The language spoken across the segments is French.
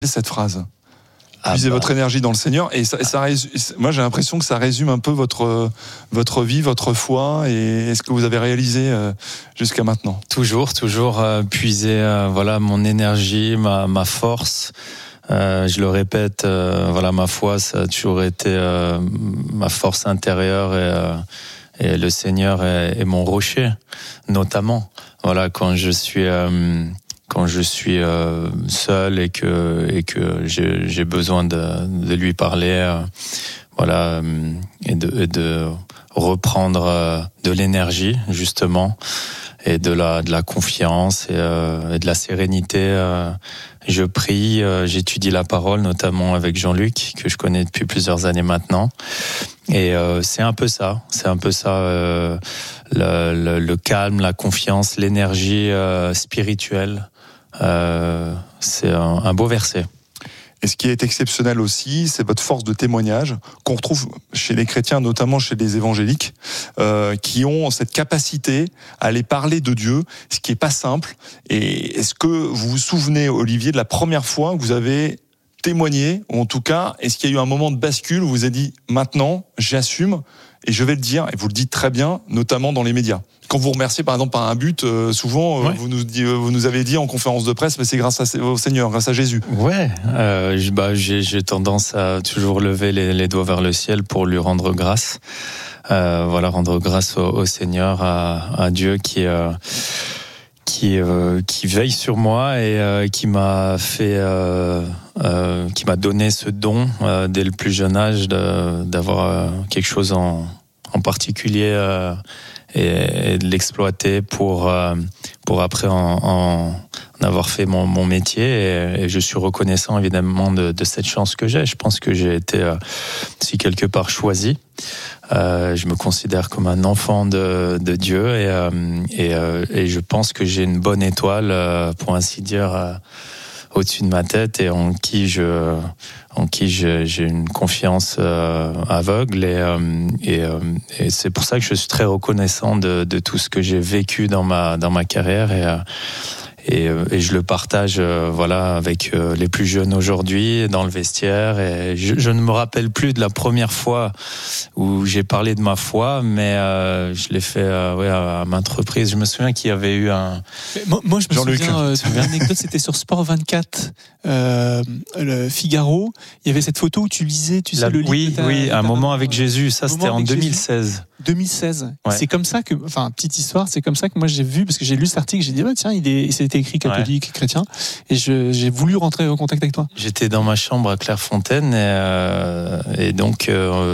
cette phrase. Puisez votre énergie dans le Seigneur. Et moi, j'ai l'impression que ça résume un peu votre vie, votre foi et ce que vous avez réalisé jusqu'à maintenant. Toujours puiser mon énergie, ma force. Je le répète, ma foi, ça a toujours été ma force intérieure et le Seigneur est mon rocher, notamment. Voilà, quand je suis seul et que j'ai besoin de lui parler, et de reprendre de l'énergie justement et de la confiance et de la sérénité. Je prie, j'étudie la parole, notamment avec Jean-Luc que je connais depuis plusieurs années maintenant. Et c'est un peu ça, le calme, la confiance, l'énergie spirituelle. C'est un beau verset. Et ce qui est exceptionnel aussi, c'est votre force de témoignage qu'on retrouve chez les chrétiens, notamment chez les évangéliques, qui ont cette capacité à aller parler de Dieu, ce qui est pas simple. Et est-ce que vous vous souvenez, Olivier, de la première fois que vous avez témoigné, ou en tout cas, est-ce qu'il y a eu un moment de bascule où vous avez dit, maintenant, j'assume, et je vais le dire, et vous le dites très bien, notamment dans les médias. Quand vous remerciez par exemple par un but, souvent vous nous avez dit en conférence de presse, mais c'est grâce au Seigneur, grâce à Jésus. Ouais, j'ai tendance à toujours lever les doigts vers le ciel pour lui rendre grâce. Rendre grâce au Seigneur, à Dieu qui veille sur moi et qui m'a donné ce don dès le plus jeune âge d'avoir quelque chose en particulier et de l'exploiter pour après en avoir fait mon métier et je suis reconnaissant évidemment de cette chance que j'ai. Je pense que j'ai été si quelque part choisi. Je me considère comme un enfant de Dieu et je pense que j'ai une bonne étoile, pour ainsi dire, au-dessus de ma tête et en qui j'ai une confiance aveugle et c'est pour ça que je suis très reconnaissant de tout ce que j'ai vécu dans ma carrière et je le partage avec les plus jeunes aujourd'hui dans le vestiaire et je ne me rappelle plus de la première fois où j'ai parlé de ma foi mais je l'ai fait à maintes reprises. Je me souviens qu'il y avait eu un moi je me souviens d'une anecdote, c'était sur Sport 24 le Figaro, il y avait cette photo où tu lisais le livre un moment avec Jésus, ça c'était en 2016. 2016. Ouais. C'est comme ça que, petite histoire, c'est comme ça que moi j'ai vu, parce que j'ai lu cet article, j'ai dit, tiens, c'était écrit catholique, chrétien, et j'ai voulu rentrer en contact avec toi. J'étais dans ma chambre à Clairefontaine, et donc,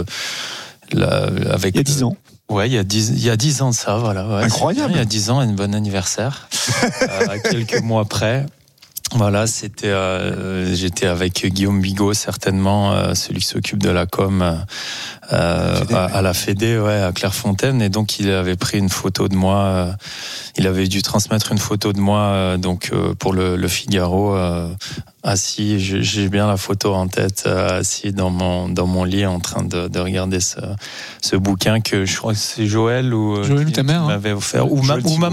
avec. Il y a 10 ans. Ouais, il y a 10 ans de ça, voilà. Ouais, incroyable. Il y a 10 ans, un bon anniversaire. À quelques mois près. Voilà, j'étais avec Guillaume Bigot, certainement, celui qui s'occupe de la com, à la Fédé, à Clairefontaine, et donc il avait pris une photo de moi, il avait dû transmettre une photo de moi, pour le Figaro, assis, j'ai bien la photo en tête, assis dans mon lit en train de regarder ce bouquin que je crois que c'est Joël ou ta mère, m'avait offert, ou ma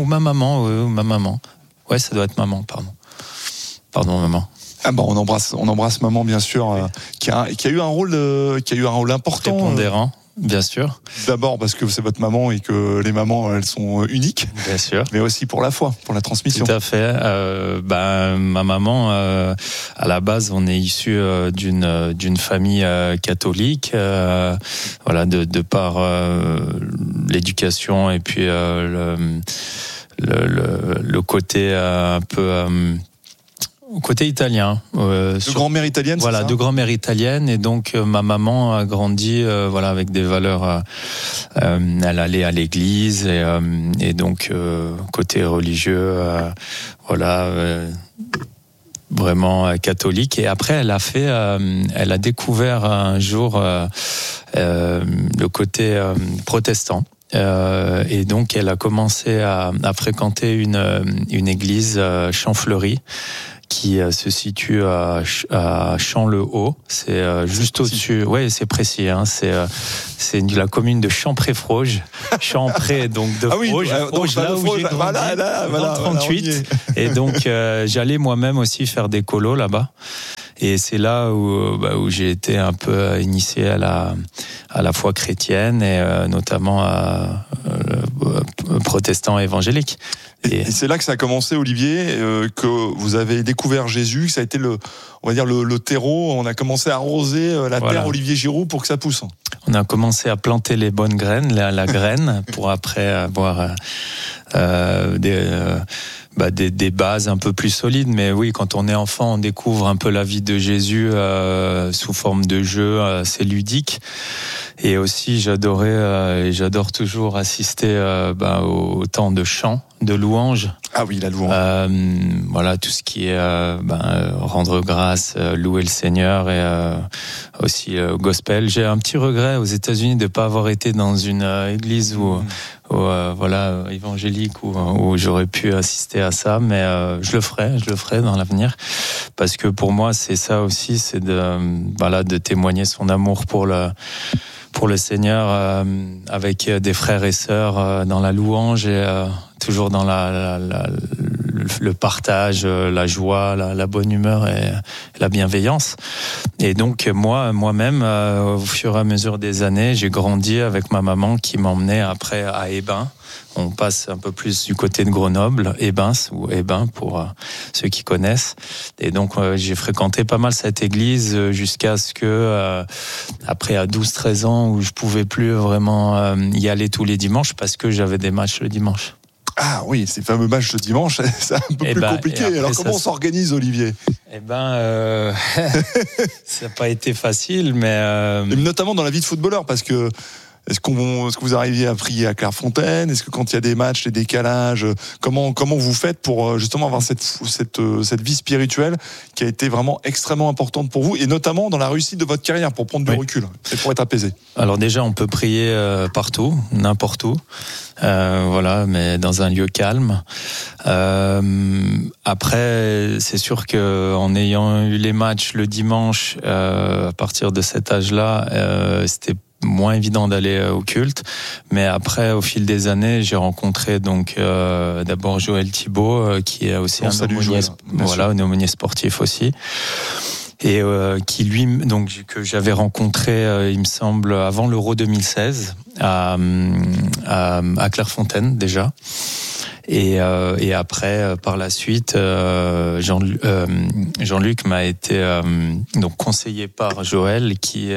maman. Ouais, ça doit être maman, Pardon, maman. On embrasse maman, bien sûr, qui a eu un rôle important. Prépondérant, bien sûr. D'abord parce que c'est votre maman et que les mamans, elles sont uniques. Bien sûr. Mais aussi pour la foi, pour la transmission. Tout à fait. Ma maman, à la base, on est issu d'une famille catholique. De par l'éducation et puis le côté un peu côté italien, de grand-mère italienne, voilà, c'est ça ? De grand-mère italienne, et donc ma maman a grandi avec des valeurs, elle allait à l'église et donc côté religieux, vraiment catholique. Et après elle a découvert un jour le côté protestant. Et donc elle a commencé à fréquenter une église Champfleury qui se situe à Champs-le-Haut. C'est juste au-dessus. Ouais, c'est précis. Hein. C'est la commune de Champré-Froge. Champré, donc de Froge. Froge, là où j'ai grandi, dans 38. Et donc, j'allais moi-même aussi faire des colos là-bas. Et c'est là où j'ai été un peu initié à la foi chrétienne et notamment protestant évangélique. Et c'est là que ça a commencé, Olivier, que vous avez découvert Jésus, que ça a été le terreau. On a commencé à arroser la terre Olivier Giroud pour que ça pousse. On a commencé à planter les bonnes graines, la graine, pour après avoir des bases un peu plus solides. Mais oui, quand on est enfant, on découvre un peu la vie de Jésus sous forme de jeu assez ludique. Et aussi, j'adorais et j'adore toujours assister au temps de chant, de louange. Ah oui, la louange. Voilà, tout ce qui est rendre grâce, louer le Seigneur et aussi gospel. J'ai un petit regret aux États-Unis de ne pas avoir été dans une église évangélique où j'aurais pu assister à ça, mais je le ferai dans l'avenir, parce que pour moi c'est ça aussi, c'est de témoigner son amour pour le Seigneur avec des frères et sœurs dans la louange et toujours dans le partage, la joie, la bonne humeur et la bienveillance. Et donc moi-même, au fur et à mesure des années, j'ai grandi avec ma maman qui m'emmenait après à Hébin. On passe un peu plus du côté de Grenoble, Hébin pour ceux qui connaissent. Et donc j'ai fréquenté pas mal cette église jusqu'à ce que, après à 12-13 ans, où je pouvais plus vraiment y aller tous les dimanches parce que j'avais des matchs le dimanche. Ah oui, ces fameux matchs de dimanche, c'est un peu plus compliqué. Alors comment on s'organise, Olivier ? Ça n'a pas été facile, mais notamment dans la vie de footballeur, parce que est-ce que vous arriviez à prier à Clairefontaine ? Est-ce que quand il y a des matchs, les décalages, comment vous faites pour justement avoir cette vie spirituelle qui a été vraiment extrêmement importante pour vous, et notamment dans la réussite de votre carrière, pour prendre du recul et pour être apaisé ? Alors déjà, on peut prier partout, n'importe où. Mais dans un lieu calme. Après, c'est sûr que en ayant eu les matchs le dimanche, à partir de cet âge-là, c'était moins évident d'aller au culte, mais après, au fil des années, j'ai rencontré donc d'abord Joël Thibault, qui est aussi un aumônier sportif aussi. Et qui lui, donc que j'avais rencontré, il me semble, avant l'Euro 2016 à Clairefontaine déjà. Et après, par la suite, Jean-Luc m'a été donc conseillé par Joël, qui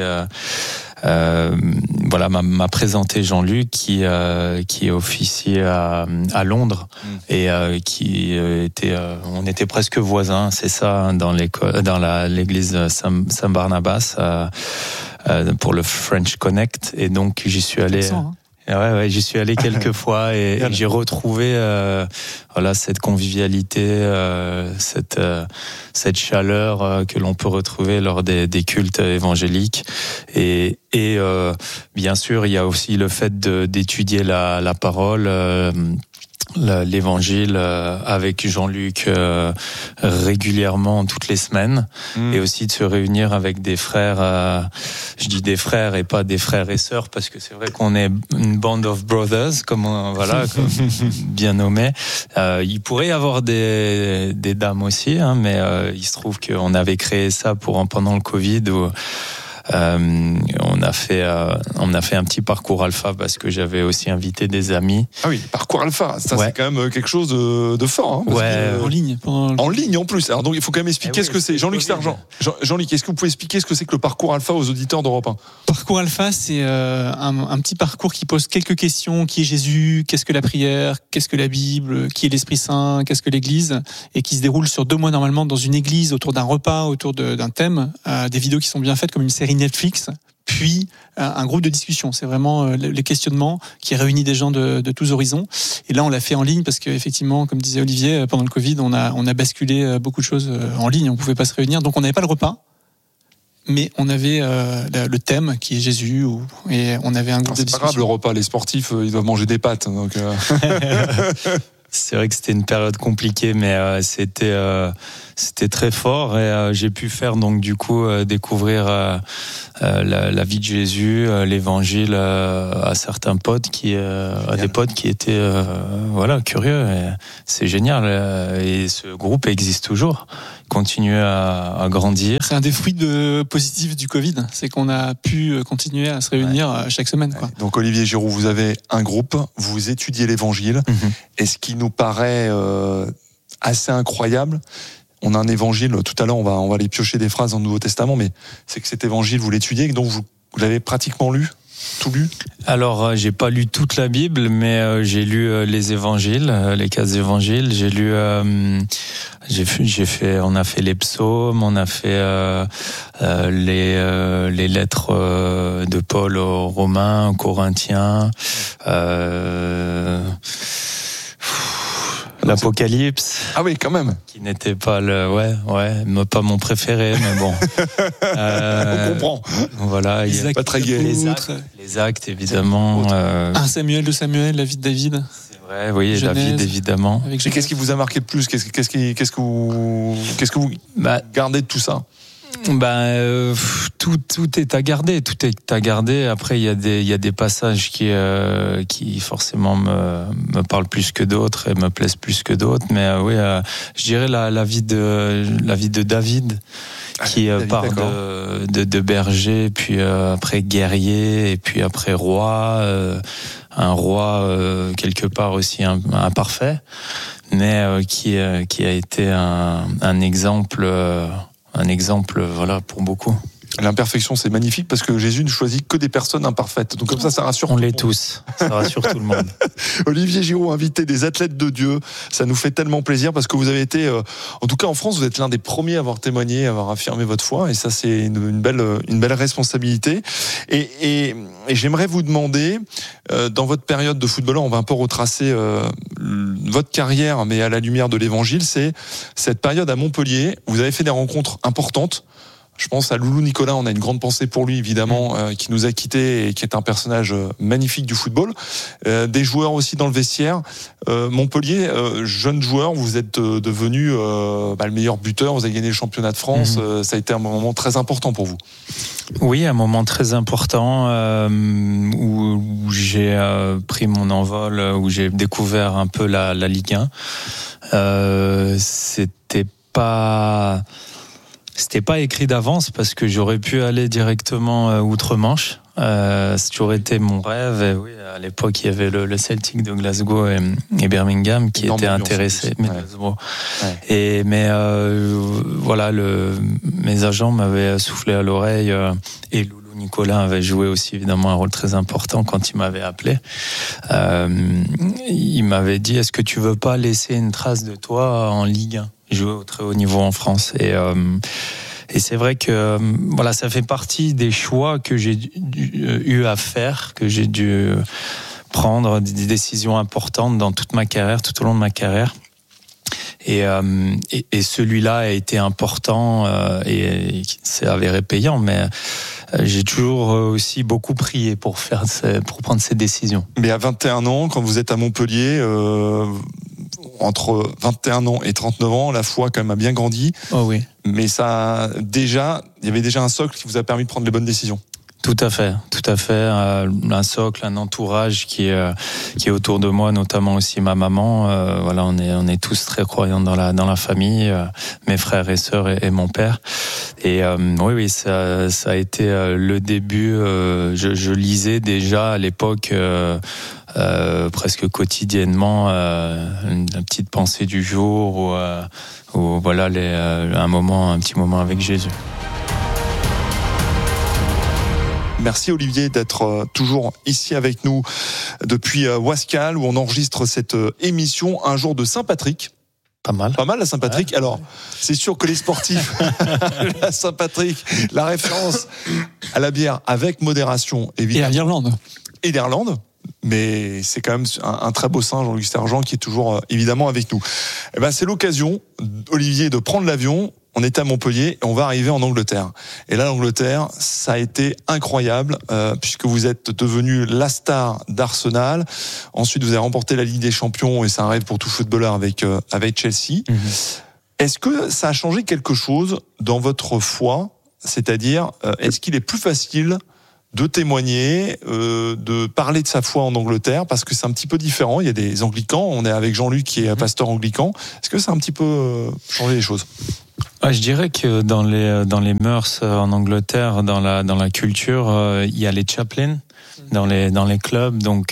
m'a présenté Jean-Luc qui est officier à Londres et qui était on était presque voisins, c'est ça, hein, dans l'église Saint-Barnabas pour le French Connect, et donc j'y suis allé. Ouais, j'y suis allé quelques fois et j'ai retrouvé cette convivialité, cette chaleur que l'on peut retrouver lors des cultes évangéliques, et bien sûr il y a aussi le fait d'étudier la parole, l'évangile avec Jean-Luc régulièrement toutes les semaines, et aussi de se réunir avec des frères, je dis des frères et pas des frères et sœurs, parce que c'est vrai qu'on est une band of brothers, comme bien nommé. Il pourrait y avoir des dames aussi, hein, mais il se trouve qu'on avait créé ça pendant le Covid, où on a fait un petit parcours alpha, parce que j'avais aussi invité des amis. Ah oui, parcours alpha, ça c'est quand même quelque chose de fort. Hein, en ligne. En ligne en plus. Alors donc il faut quand même expliquer ce que c'est. Jean-Luc Sergent. Jean-Luc, est-ce que vous pouvez expliquer ce que c'est que le parcours alpha aux auditeurs d'Europe 1 ? Parcours alpha, c'est un petit parcours qui pose quelques questions. Qui est Jésus ? Qu'est-ce que la prière ? Qu'est-ce que la Bible ? Qui est l'Esprit Saint ? Qu'est-ce que l'Église ? Et qui se déroule sur 2 mois normalement dans une église, autour d'un repas, autour d'un thème. Des vidéos qui sont bien faites comme une série Netflix, puis un groupe de discussion. C'est vraiment les questionnements qui réunit des gens de tous horizons. Et là, on l'a fait en ligne parce qu'effectivement, comme disait Olivier, pendant le Covid, on a basculé beaucoup de choses en ligne. On ne pouvait pas se réunir, donc on n'avait pas le repas, mais on avait le thème qui est Jésus, et on avait un groupe de discussion. C'est pas grave, le repas, les sportifs, ils doivent manger des pâtes. Donc C'est vrai que c'était une période compliquée, mais c'était c'était très fort et j'ai pu faire donc du coup découvrir la vie de Jésus, l'évangile à certains potes à des potes qui étaient curieux. Et c'est génial et ce groupe existe toujours, continue à grandir. C'est un des fruits positifs du Covid, c'est qu'on a pu continuer à se réunir chaque semaine, quoi. Donc Olivier Giroud, vous avez un groupe, vous étudiez l'évangile, et ce qui nous paraît assez incroyable, on a un évangile, tout à l'heure on va aller piocher des phrases dans le Nouveau Testament, mais c'est que cet évangile vous l'étudiez, donc vous l'avez pratiquement lu, tout lu? Alors j'ai pas lu toute la Bible, mais j'ai lu les évangiles, les 4 évangiles. J'ai lu, on a fait les psaumes, on a fait les lettres de Paul aux Romains, aux Corinthiens. L'Apocalypse. Ah oui, quand même. Qui n'était pas pas mon préféré, mais bon. On comprend. Voilà, il y a pas très gai. Les actes, évidemment. Un Samuel de Samuel, la vie de David. C'est vrai, oui, Genèse, David, évidemment. Et qu'est-ce qui vous a marqué le plus? Qu'est-ce que vous gardez de tout ça? Tout est à garder, Après, il y a des passages qui forcément me parlent plus que d'autres et me plaisent plus que d'autres. Mais je dirais la vie de David, qui part de berger, puis après guerrier, et puis après roi, un roi quelque part aussi imparfait, mais qui a été un exemple. Voilà, pour beaucoup. L'imperfection, c'est magnifique parce que Jésus ne choisit que des personnes imparfaites. Donc comme ça rassure. On l'est tous. Ça rassure tout le monde. Olivier Giroud, invité des athlètes de Dieu, ça nous fait tellement plaisir parce que vous avez été, en tout cas en France, vous êtes l'un des premiers à avoir témoigné, à avoir affirmé votre foi, et ça c'est une belle responsabilité. Et j'aimerais vous demander, dans votre période de footballeur, on va un peu retracer votre carrière, mais à la lumière de l'Évangile, c'est cette période à Montpellier. Vous avez fait des rencontres importantes. Je pense à Loulou Nicolas, on a une grande pensée pour lui évidemment, qui nous a quittés et qui est un personnage magnifique du football. Des joueurs aussi dans le vestiaire. Montpellier, jeune joueur, vous êtes devenu le meilleur buteur, vous avez gagné le championnat de France, ça a été un moment très important pour vous. Oui, un moment très important où j'ai pris mon envol, où j'ai découvert un peu la Ligue 1. C'était pas écrit d'avance parce que j'aurais pu aller directement outre-Manche. C'est toujours été mon rêve. Et oui, à l'époque, il y avait le Celtic de Glasgow et Birmingham qui étaient intéressés. Ouais. Mes agents m'avaient soufflé à l'oreille et Loulou Nicolas avait joué aussi évidemment un rôle très important quand il m'avait appelé. Il m'avait dit: est-ce que tu veux pas laisser une trace de toi en Ligue 1, jouer au très haut niveau en France? Et c'est vrai que ça fait partie des choix que j'ai eu à faire, que j'ai dû prendre des décisions importantes dans toute ma carrière, tout au long de ma carrière. Et celui-là a été important et s'est avéré payant, mais j'ai toujours aussi beaucoup prié pour prendre ces décisions. Mais à 21 ans, quand vous êtes à Montpellier, entre 21 ans et 39 ans, la foi quand même a bien grandi. Oh oui. Mais il y avait déjà un socle qui vous a permis de prendre les bonnes décisions. Tout à fait. Un socle, un entourage qui est autour de moi, notamment aussi ma maman. On est tous très croyants dans la famille, mes frères et sœurs et mon père. Et oui, ça a été le début. Je lisais déjà à l'époque presque quotidiennement la petite pensée du jour ou un petit moment avec Jésus. Merci Olivier d'être toujours ici avec nous depuis Wascal où on enregistre cette émission un jour de Saint-Patrick. Pas mal la Saint-Patrick. Ouais. Alors, c'est sûr que les sportifs, la Saint-Patrick, la référence à la bière avec modération, évidemment. Et à l'Irlande. Mais c'est quand même un très beau saint, Jean-Luc Sergent, qui est toujours évidemment avec nous. Et c'est l'occasion, Olivier, de prendre l'avion. On était à Montpellier et on va arriver en Angleterre. Et là, l'Angleterre, ça a été incroyable puisque vous êtes devenu la star d'Arsenal. Ensuite, vous avez remporté la Ligue des Champions et c'est un rêve pour tout footballeur avec Chelsea. Est-ce que ça a changé quelque chose dans votre foi ? C'est-à-dire, est-ce qu'il est plus facile de témoigner, de parler de sa foi en Angleterre, parce que c'est un petit peu différent. Il y a des anglicans, on est avec Jean-Luc qui est pasteur anglican. Est-ce que ça a un petit peu changé les choses ? Je dirais que dans les mœurs en Angleterre, dans la culture, il y a les chaplains dans les clubs. Donc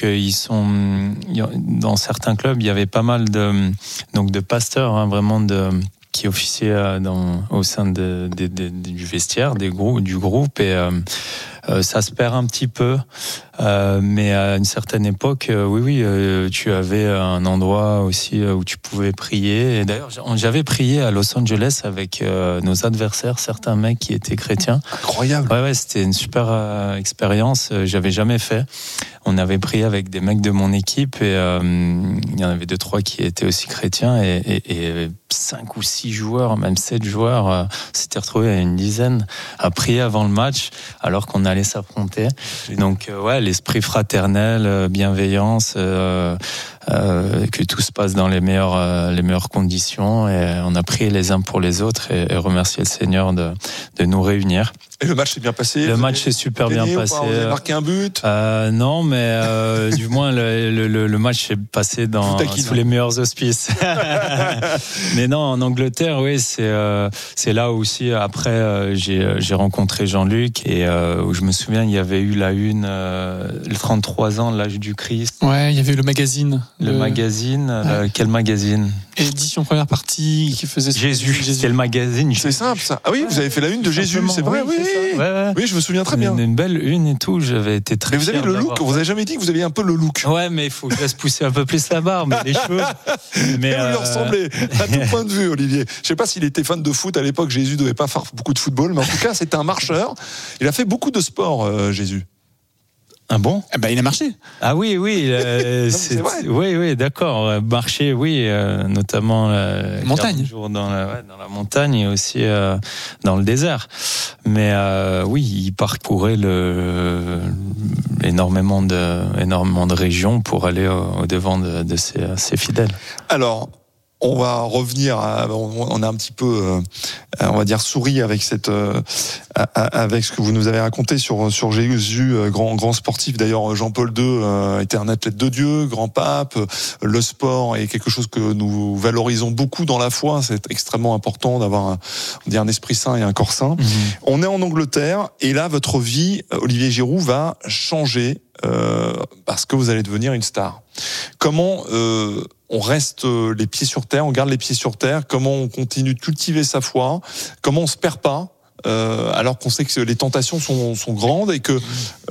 dans certains clubs, il y avait pas mal de pasteurs, vraiment qui officiaient au sein du vestiaire, du groupe, et ça se perd un petit peu, mais à une certaine époque, tu avais un endroit aussi où tu pouvais prier. Et d'ailleurs, j'avais prié à Los Angeles avec nos adversaires, certains mecs qui étaient chrétiens. Incroyable. Ouais, c'était une super expérience. J'avais jamais fait. On avait prié avec des mecs de mon équipe, et il y en avait 2-3 qui étaient aussi chrétiens, et 5 ou 6 joueurs, même 7 joueurs, s'étaient retrouvés à une dizaine à prier avant le match, alors qu'on allait s'affronter. Donc l'esprit fraternel, bienveillance, que tout se passe dans les meilleures conditions, et on a prié les uns pour les autres et remercié le Seigneur de nous réunir. Et le match s'est bien passé. Le match s'est super bien passé. Vous avez marqué un but. Non, mais du moins le match s'est passé sous les meilleurs auspices. Mais non, en Angleterre, oui, c'est là aussi. Après, j'ai rencontré Jean-Luc, et où je me souviens, il y avait eu la une, le 33 ans, l'âge du Christ. Ouais, il y avait eu le magazine. Magazine, quel magazine ? Édition première partie qui faisait Jésus. C'est le magazine. C'est simple, ça. Ah oui, vous avez fait la une de Jésus, c'est vrai, oui. Ouais. Oui, je me souviens très bien. Une belle une et tout, j'avais été très fier. Mais vous avez le look, vous avez jamais dit que vous aviez un peu le look. Ouais, mais il faut que je laisse pousser un peu plus la barbe, les cheveux. Mais vous lui ressemblez, à tout point de vue, Olivier. Je sais pas s'il était fan de foot à l'époque, Jésus devait pas faire beaucoup de football, mais en tout cas, c'était un marcheur. Il a fait beaucoup de sport, Jésus. Ah bon ? Il a marché. Ah oui, c'est vrai. Oui, d'accord. Marcher, oui, notamment montagne. Dans la montagne, et aussi dans le désert. Mais oui, il parcourait énormément de régions pour aller au devant de ses fidèles. Alors, on va revenir on a un petit peu, on va dire, souri avec avec ce que vous nous avez raconté sur Jésus, grand sportif. D'ailleurs, Jean-Paul II était un athlète de Dieu, grand pape. Le sport est quelque chose que nous valorisons beaucoup dans la foi. C'est extrêmement important d'avoir un esprit sain et un corps sain. On est en Angleterre, et là, votre vie, Olivier Giroud, va changer parce que vous allez devenir une star. Comment on reste les pieds sur terre, on garde les pieds sur terre, comment on continue de cultiver sa foi, comment on se perd pas, alors qu'on sait que les tentations sont grandes, et que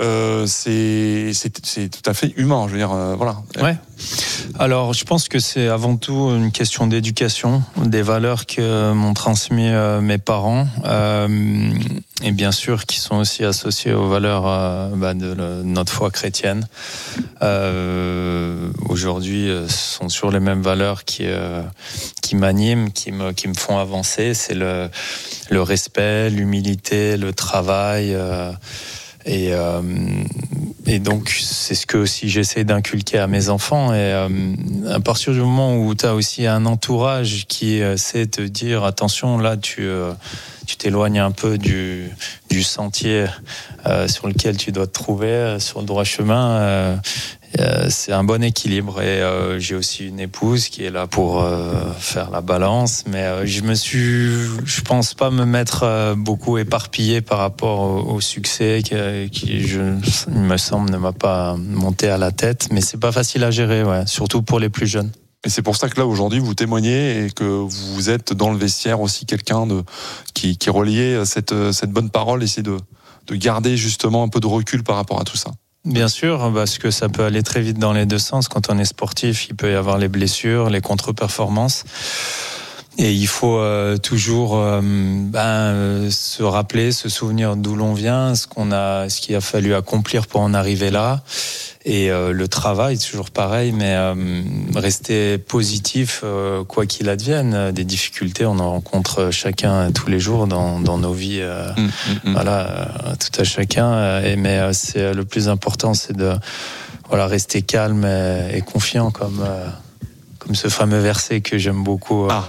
c'est tout à fait humain, je veux dire, voilà. Ouais. Alors, je pense que c'est avant tout une question d'éducation, des valeurs que m'ont transmis mes parents, et bien sûr qui sont aussi associées aux valeurs de notre foi chrétienne. Aujourd'hui, ce sont sur les mêmes valeurs qui m'animent, qui me font avancer. C'est le respect, l'humilité, le travail, et donc c'est ce que aussi j'essaie d'inculquer à mes enfants. Et à partir du moment où tu as aussi un entourage qui sait te dire attention, là tu t'éloignes un peu du sentier sur lequel tu dois te trouver, sur le droit chemin, c'est un bon équilibre. Et j'ai aussi une épouse qui est là pour faire la balance, mais je pense pas me mettre beaucoup éparpillé par rapport au succès qui il me semble ne m'a pas monté à la tête, mais c'est pas facile à gérer, surtout pour les plus jeunes. Et c'est pour ça que là, aujourd'hui, vous témoignez, et que vous êtes dans le vestiaire aussi quelqu'un qui reliait cette bonne parole, essayer de garder justement un peu de recul par rapport à tout ça. Bien sûr, parce que ça peut aller très vite dans les deux sens. Quand on est sportif, il peut y avoir les blessures, les contre-performances. Et il faut toujours se rappeler, se souvenir d'où l'on vient, ce qu'il a fallu accomplir pour en arriver là. Et le travail, toujours pareil, mais rester positif, quoi qu'il advienne. Des difficultés, on en rencontre chacun tous les jours dans nos vies. Voilà, tout à chacun. Mais c'est le plus important, c'est de rester calme et confiant, comme ce fameux verset que j'aime beaucoup.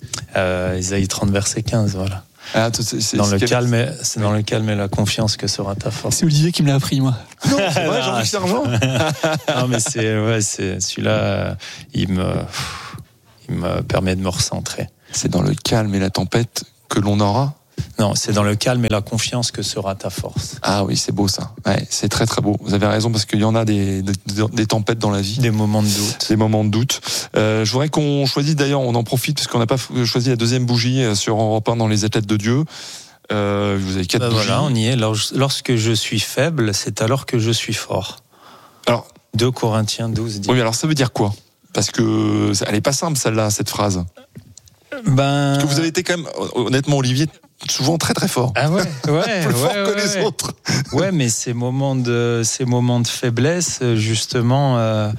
Isaïe 30, verset 15, voilà. Ah, C'est dans le calme et la confiance que sera ta force. C'est Olivier qui me l'a appris, moi. Non, c'est vrai, Jean-Luc Sergent. Non, mais c'est celui-là, il me permet de me recentrer. C'est dans le calme et la tempête que l'on aura. Non, c'est dans le calme et la confiance que sera ta force. Ah oui, c'est beau ça. Ouais, c'est très très beau. Vous avez raison parce qu'il y en a des tempêtes dans la vie. Des moments de doute. Des moments de doute. Je voudrais qu'on choisisse, d'ailleurs, on en profite parce qu'on n'a pas choisi la deuxième bougie sur Europe 1 dans les athlètes de Dieu. Vous avez 4 bougies. Voilà, on y est. Lorsque je suis faible, c'est alors que je suis fort. Alors, 2 Corinthiens 12 dit. Oui, mais alors ça veut dire quoi ? Parce que elle est pas simple celle-là, cette phrase. Parce que vous avez été quand même, honnêtement, Olivier, souvent très très fort. Ah ouais, plus fort que les autres. Ouais, mais ces moments de faiblesse, justement,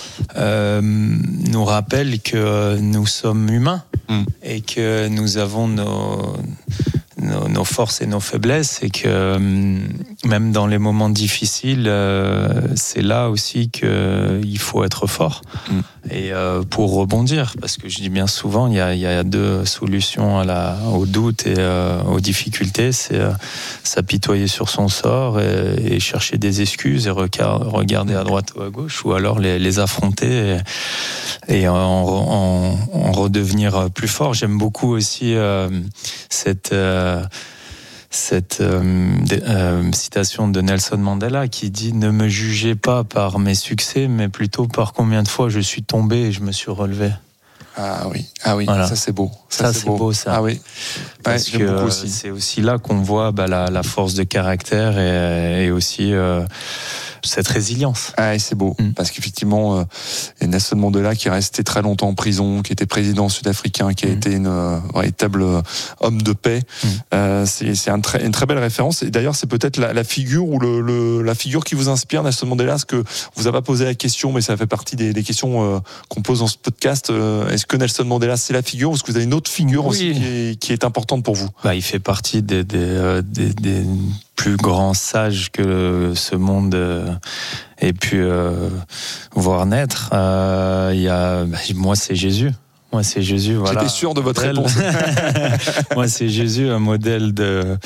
nous rappellent que nous sommes humains et que nous avons nos forces et nos faiblesses, et que même dans les moments difficiles, c'est là aussi qu'il faut être fort et pour rebondir, parce que je dis bien souvent, il y a 2 solutions au doute et aux difficultés, c'est s'apitoyer sur son sort et chercher des excuses et regarder à droite ou à gauche, ou alors les affronter et en redevenir plus fort. J'aime beaucoup aussi cette citation de Nelson Mandela qui dit « Ne me jugez pas par mes succès, mais plutôt par combien de fois je suis tombé et je me suis relevé. » Ah oui, voilà. Ça c'est beau. Ça c'est beau ça. Ah oui. Parce que c'est aussi là qu'on voit la force de caractère et aussi cette résilience. Ah, et c'est beau, parce qu'effectivement, Nelson Mandela, qui est resté très longtemps en prison, qui était président sud-africain, qui a été une véritable homme de paix, c'est une très belle référence. Et d'ailleurs, c'est peut-être la figure ou la figure qui vous inspire, Nelson Mandela, parce que vous n'avez pas posé la question, mais ça fait partie des questions qu'on pose dans ce podcast. Est-ce que Nelson Mandela, c'est la figure, ou est-ce que vous avez une autre figure aussi qui est importante pour vous ? Il fait partie des plus grands sages que ce monde ait pu voir naître. Moi, c'est Jésus. Voilà. J'étais sûr de votre réponse. Moi, c'est Jésus, un modèle de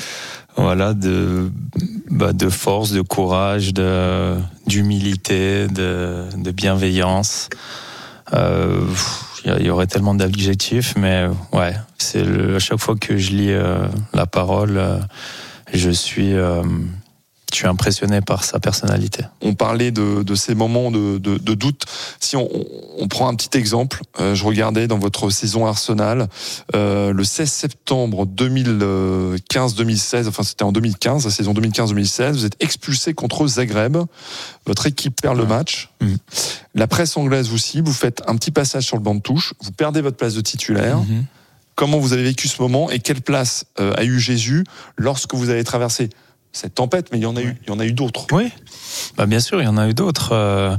force, de courage, d'humilité, de bienveillance. Il y aurait tellement d'adjectifs, mais ouais, à chaque fois que je lis la parole, je suis impressionné par sa personnalité. On parlait de ces moments de doute. Si on prend un petit exemple, je regardais dans votre saison Arsenal, le 16 septembre 2015-2016, enfin c'était en 2015, la saison 2015-2016, vous êtes expulsé contre Zagreb, votre équipe perd le match, la presse anglaise vous cible, vous faites un petit passage sur le banc de touche, vous perdez votre place de titulaire. Comment vous avez vécu ce moment et quelle place a eu Jésus lorsque vous avez traversé cette tempête, mais il y en a eu d'autres. Oui, bien sûr, il y en a eu d'autres.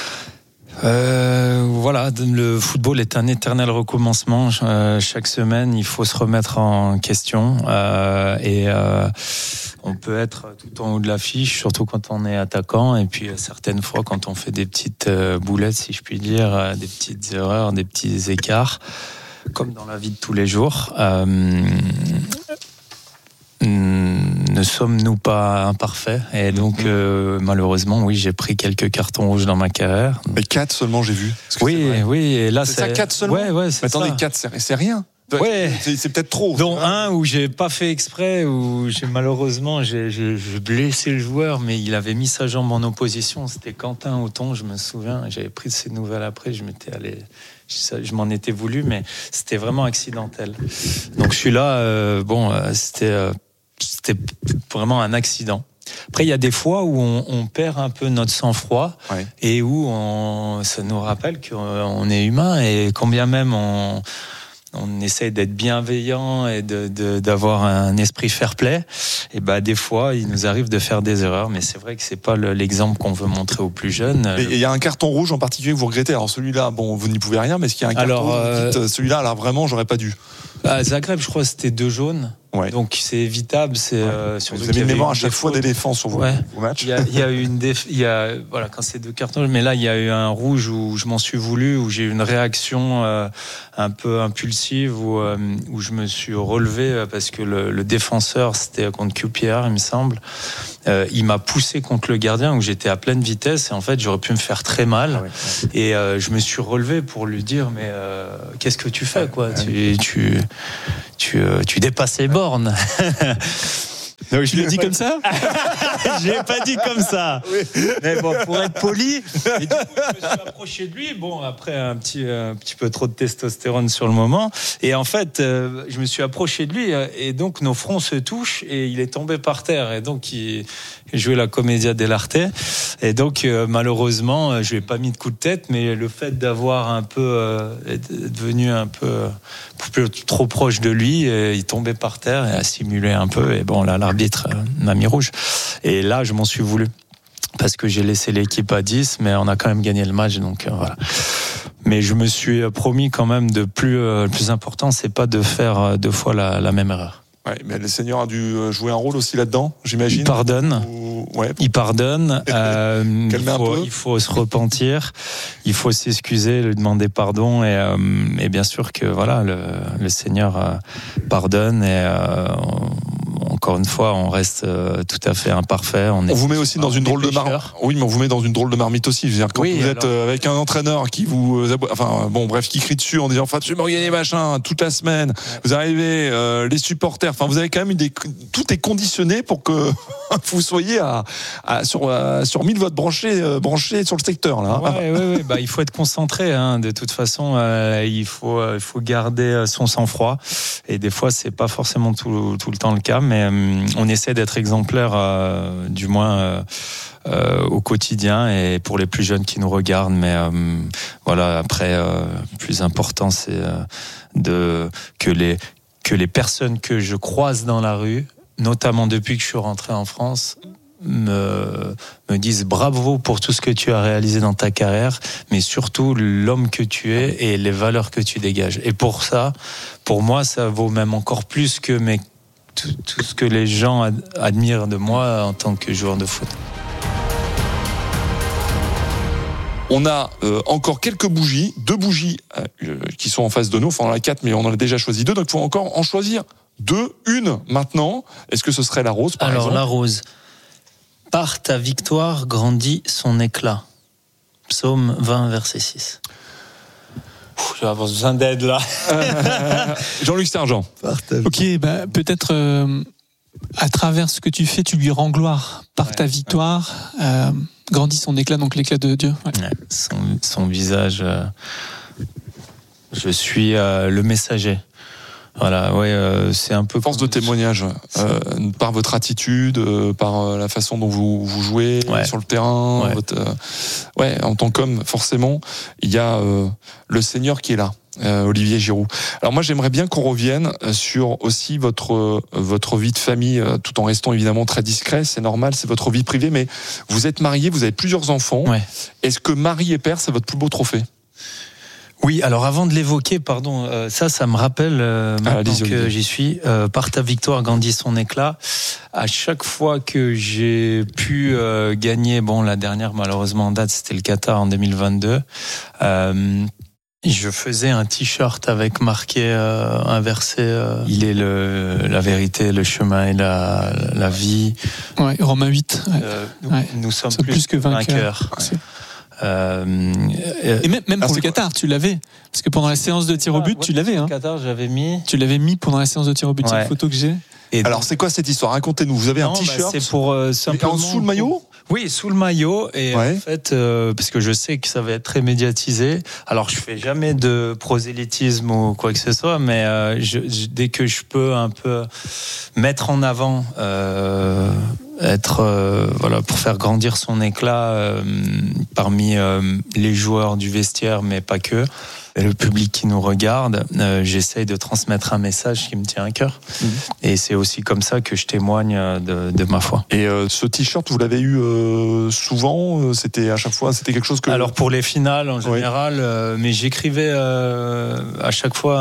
Voilà, le football est un éternel recommencement. Chaque semaine, il faut se remettre en question. On peut être tout en haut de l'affiche, surtout quand on est attaquant. Et puis, certaines fois, quand on fait des petites boulettes, si je puis dire, des petites erreurs, des petits écarts, comme dans la vie de tous les jours. Ne sommes-nous pas imparfaits ? Et donc, malheureusement, oui, j'ai pris quelques cartons rouges dans ma carrière. Mais 4 seulement, j'ai vu. Oui, et là, c'est ça, 4 seulement. Ouais, c'est attendez, ça. 4, c'est rien. Ouais. C'est peut-être trop. Dont un où j'ai pas fait exprès, où malheureusement j'ai blessé le joueur, mais il avait mis sa jambe en opposition. C'était Quentin Auton, je me souviens. J'avais pris ces nouvelles après, je m'en étais voulu, mais c'était vraiment accidentel. Donc je suis là, c'était vraiment un accident. Après, il y a des fois où on perd un peu notre sang-froid et où ça nous rappelle qu'on est humain, et quand bien même on essaye d'être bienveillant et d'avoir un esprit fair-play, et des fois il nous arrive de faire des erreurs, mais c'est vrai que c'est pas l'exemple qu'on veut montrer aux plus jeunes. Et il y a un carton rouge en particulier que vous regrettez. Alors celui-là, vous n'y pouvez rien, mais est-ce qu'il y a un carton rouge, celui-là, alors vraiment, j'aurais pas dû. À Zagreb, je crois que c'était 2 jaunes. Ouais. Donc c'est évitable. C'est vous avez une mémoire à chaque fois d'éléphant sur vos matchs. Il y a eu voilà, quand c'est 2 cartons, mais là il y a eu un rouge où je m'en suis voulu, où j'ai eu une réaction un peu impulsive, où je me suis relevé parce que le défenseur, c'était contre QPR, il me semble. Il m'a poussé contre le gardien où j'étais à pleine vitesse et en fait j'aurais pu me faire très mal. Et je me suis relevé pour lui dire mais qu'est-ce que tu fais quoi, tu dépasses les bornes. Non, je l'ai dit comme ça. Je l'ai pas dit comme ça. Oui. Mais bon, pour être poli. Et du coup, je me suis approché de lui. Bon, après un petit peu trop de testostérone sur le moment. Et en fait, je me suis approché de lui et donc nos fronts se touchent et il est tombé par terre. Et donc il jouait la commedia dell'arte. Et donc malheureusement, je lui ai pas mis de coup de tête, mais le fait d'avoir un peu devenu un peu trop proche de lui, il tombait par terre et a simulé un peu. Et bon, là, l'arbitre m'a mis rouge. Et là, je m'en suis voulu. Parce que j'ai laissé l'équipe à 10, mais on a quand même gagné le match. Donc voilà. Mais je me suis promis quand même le plus important, c'est pas de faire 2 fois la même erreur. Ouais, mais le Seigneur a dû jouer un rôle aussi là-dedans, j'imagine. Il pardonne. Il pardonne. Il faut se repentir. Il faut s'excuser, lui demander pardon. Et bien sûr que voilà, le Seigneur pardonne. Et encore une fois, on reste tout à fait imparfait. On vous met aussi dans une drôle de marmite. Oui, mais on vous met dans une drôle de marmite aussi. C'est-à-dire quand vous êtes avec un entraîneur qui qui crie dessus en disant tu m'as gagné machin toute la semaine. Ouais. Vous arrivez, les supporters. Enfin, vous avez quand même tout est conditionné pour que vous soyez sur 1000 volts branchés sur le secteur là. Oui. Bah, il faut être concentré. Hein. De toute façon, il faut garder son sang-froid. Et des fois, c'est pas forcément tout le temps le cas, mais on essaie d'être exemplaire, du moins au quotidien et pour les plus jeunes qui nous regardent. Mais voilà, après, le plus important, c'est que les personnes que je croise dans la rue, notamment depuis que je suis rentré en France, me disent bravo pour tout ce que tu as réalisé dans ta carrière, mais surtout l'homme que tu es et les valeurs que tu dégages. Et pour ça, pour moi, ça vaut même encore plus que tout ce que les gens admirent de moi en tant que joueur de foot. On a encore quelques bougies, 2 bougies qui sont en face de nous. Enfin, on en a 4, mais on en a déjà choisi 2, donc il faut encore en choisir 2. Une maintenant. Est-ce que ce serait la rose, par exemple ? Alors, la rose. Par ta victoire grandit son éclat. Psaume 20, verset 6. Je vais avoir besoin d'aide là. Jean-Luc Sergent. Ok, peut-être à travers ce que tu fais, tu lui rends gloire. Par ta victoire, grandit son éclat, donc l'éclat de Dieu. Ouais. Ouais, son visage. Je suis le messager. Voilà, c'est un peu force de témoignage par votre attitude, par la façon dont vous jouez sur le terrain. En tant qu'homme, forcément, il y a le Seigneur qui est là. Olivier Giroud. Alors moi, j'aimerais bien qu'on revienne sur aussi votre vie de famille, tout en restant évidemment très discret. C'est normal, c'est votre vie privée, mais vous êtes marié, vous avez plusieurs enfants. Ouais. Est-ce que mari et père, c'est votre plus beau trophée ? Oui, alors avant de l'évoquer, ça me rappelle maintenant que j'y suis. Par ta victoire grandit son éclat. À chaque fois que j'ai pu gagner, la dernière malheureusement en date, c'était le Qatar en 2022. Je faisais un t-shirt avec marqué un verset. Il est la vérité, le chemin et la vie. Ouais, Romains 8. Nous sommes plus que vainqueurs. Et même pour le Qatar, tu l'avais. Parce que pendant la séance de tir au but, tu l'avais. Le Qatar, j'avais mis. Tu l'avais mis pendant la séance de tir au but. C'est une photo que j'ai. Alors, c'est quoi cette histoire ? Racontez-nous. Vous avez un t-shirt. C'est pour simplement. Sous le maillot ? Oui, sous le maillot. Et en fait, parce que je sais que ça va être très médiatisé. Alors, je fais jamais de prosélytisme ou quoi que ce soit, mais dès que je peux un peu mettre en avant pour faire grandir son éclat parmi les joueurs du vestiaire, mais pas que. Et le public qui nous regarde, j'essaye de transmettre un message qui me tient à cœur. Et c'est aussi comme ça que je témoigne de ma foi. Et ce t-shirt, vous l'avez eu souvent? C'était à chaque fois, c'était quelque chose que... Alors pour les finales en général, mais j'écrivais à chaque fois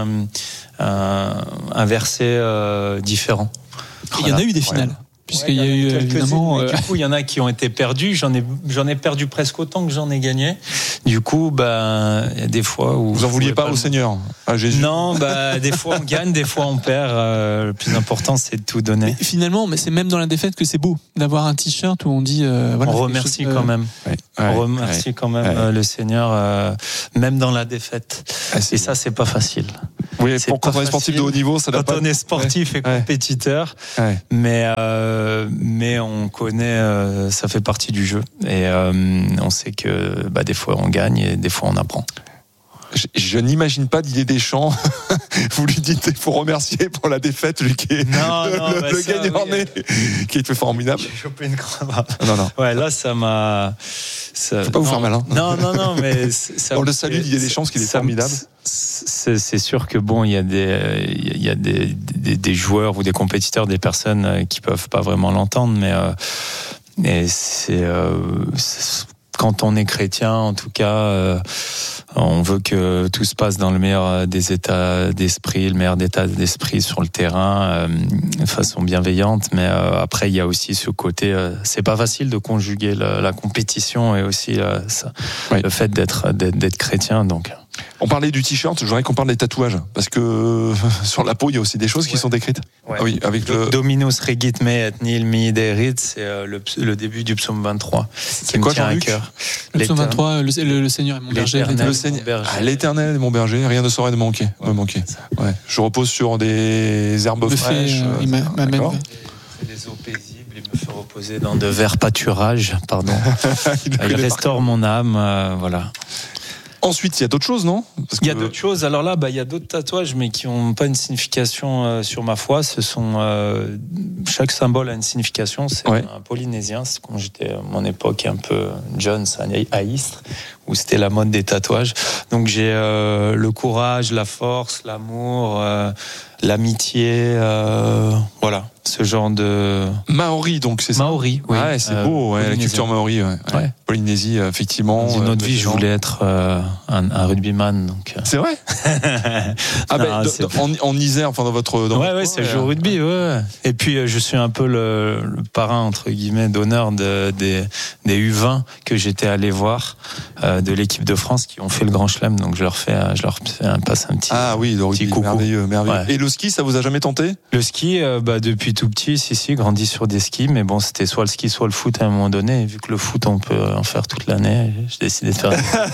un verset différent. Il y en a eu des finales. Puisqu'il y a eu évidemment. Du coup, il y en a qui ont été perdus. J'en ai perdu presque autant que j'en ai gagné. Du coup, il y a des fois où. Vous en vouliez pas au Seigneur, à Jésus? Non, des fois on gagne, des fois on perd. Le plus important, c'est de tout donner. Mais finalement, c'est même dans la défaite que c'est beau d'avoir un t-shirt où on dit. On remercie quand même. On remercie quand même le Seigneur, même dans la défaite. Et ça, c'est pas facile. Oui, quand on est sportif de haut niveau, ça doit pas. Quand on est sportif et compétiteur, mais on connaît, ça fait partie du jeu, et on sait que des fois on gagne et des fois on apprend. Je n'imagine pas Didier Deschamps. Vous lui dites il faut remercier pour la défaite, lui qui est le gagnant-né, qui est fait formidable. J'ai chopé une cravate. Non. Ouais, là ça m'a. Faut pas vous faire mal. Hein. Non, mais ça. On le salue, Didier Deschamps, parce qu'il est formidable. C'est sûr que il y a des joueurs ou des compétiteurs, des personnes qui peuvent pas vraiment l'entendre, mais c'est quand on est chrétien, en tout cas, on veut que tout se passe dans le meilleur des états d'esprit, le meilleur état d'esprit sur le terrain, de façon bienveillante. Mais après, il y a aussi ce côté, c'est pas facile de conjuguer la compétition et aussi le fait d'être chrétien. Donc. On parlait du t-shirt, je voudrais qu'on parle des tatouages, parce que sur la peau, il y a aussi des choses qui sont décrites. Ouais. Ah oui, avec le Dominus regit me et nil mi derit, c'est le début du psaume 23. C'est quoi, Jean-Luc? Le psaume 23, le Seigneur est mon berger. L'Éternel est mon berger, rien ne saurait me manquer. Ouais. Je repose sur des herbes fraîches. Il m'amène. C'est des eaux paisibles, il me fait reposer dans de verts pâturages, pardon. Il restaure mon âme, voilà. Ensuite, il y a d'autres choses, non? Il y a d'autres choses. Alors là, il y a d'autres tatouages, mais qui n'ont pas une signification sur ma foi. Ce sont chaque symbole a une signification. C'est un polynésien. C'est quand j'étais à mon époque un peu jeune, à Istres, où c'était la mode des tatouages. Donc j'ai le courage, la force, l'amour, l'amitié, voilà. Ce genre de Maori, donc c'est ça. Maori, oui. Ouais, c'est beau, la culture maori. Ouais. Polynésie, effectivement. Dans une autre vie, je voulais être un rugbyman. Donc. C'est vrai. En Isère, enfin dans votre. C'est le jeu au rugby. Ouais. Et puis je suis un peu le parrain entre guillemets d'honneur des U20 que j'étais allé voir de l'équipe de France qui ont fait le Grand Chelem. Donc je leur passe un petit. Ah oui, le rugby, coucou. merveilleux. Ouais. Et le ski, ça vous a jamais tenté? Le ski, depuis tout petit, grandi sur des skis, mais bon, c'était soit le ski, soit le foot à un moment donné. Et vu que le foot, on peut en faire toute l'année, j'ai décidé de faire.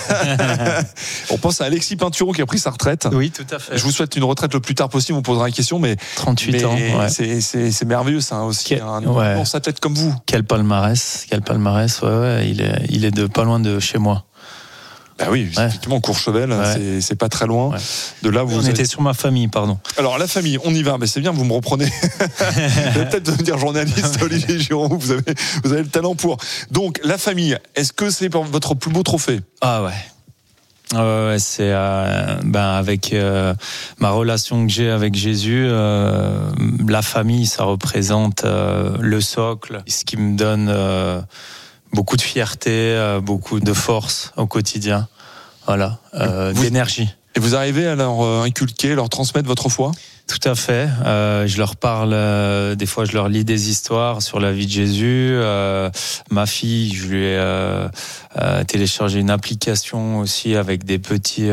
On pense à Alexis Pinturo qui a pris sa retraite. Oui, tout à fait. Je vous souhaite une retraite le plus tard possible. On vous posera une question, mais 38 ans. Ouais. C'est merveilleux, ça aussi. Un athlète comme vous. Quel palmarès. Ouais. Il est de pas loin de chez moi. Bah oui, effectivement, Courchevel, c'est pas très loin. De là, on était sur ma famille, pardon. Alors, la famille, on y va. Mais c'est bien, vous me reprenez. Vous allez peut-être devenir journaliste, Olivier Giroud. Vous avez le talent pour. Donc, la famille, est-ce que c'est votre plus beau trophée? Ah ouais. C'est avec ma relation que j'ai avec Jésus, la famille, ça représente le socle, ce qui me donne beaucoup de fierté, beaucoup de force au quotidien, voilà, d'énergie. Et vous arrivez à leur inculquer, leur transmettre votre foi? Tout à fait. Je leur parle, des fois je leur lis des histoires sur la vie de Jésus. Ma fille, je lui ai téléchargé une application aussi avec des petits,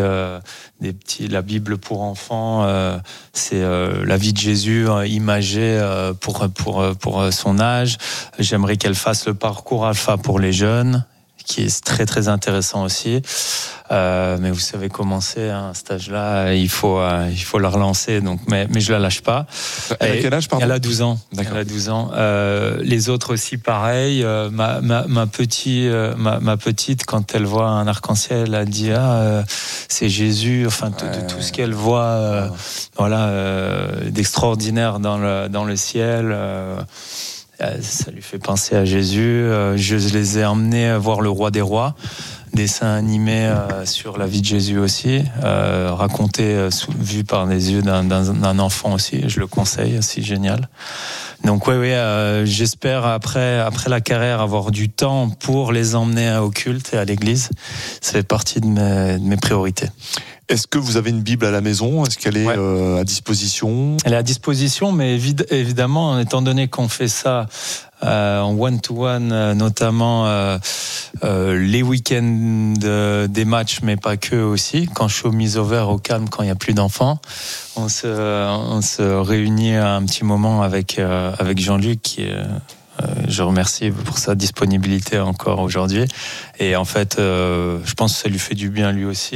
la Bible pour enfants. C'est la vie de Jésus imagée pour son âge. J'aimerais qu'elle fasse le parcours alpha pour les jeunes, qui est très très intéressant aussi. Mais vous savez comment c'est, un stage-là, il faut la relancer. Donc, mais je la lâche pas. Elle a quel âge, pardon? Elle a 12 ans. D'accord. Elle a 12 ans. Les autres aussi, pareil. Ma petite, quand elle voit un arc-en-ciel, elle dit c'est Jésus. Enfin, de tout ce qu'elle voit, d'extraordinaire dans le ciel. Ça lui fait penser à Jésus. Je les ai emmenés voir le Roi des Rois, dessin animé sur la vie de Jésus aussi, raconté, vu par les yeux d'un enfant aussi. Je le conseille, c'est génial. Donc oui, j'espère après la carrière avoir du temps pour les emmener au culte et à l'église. Ça fait partie de mes priorités. Est-ce que vous avez une Bible à la maison ? Est-ce qu'elle est à disposition ? Elle est à disposition, mais évidemment, étant donné qu'on fait ça en one-to-one, notamment les week-ends des matchs, mais pas que aussi. Quand je suis au mise-over, au calme, quand il n'y a plus d'enfants, on se réunit à un petit moment avec Jean-Luc qui est... je remercie pour sa disponibilité encore aujourd'hui. Et en fait, je pense que ça lui fait du bien lui aussi.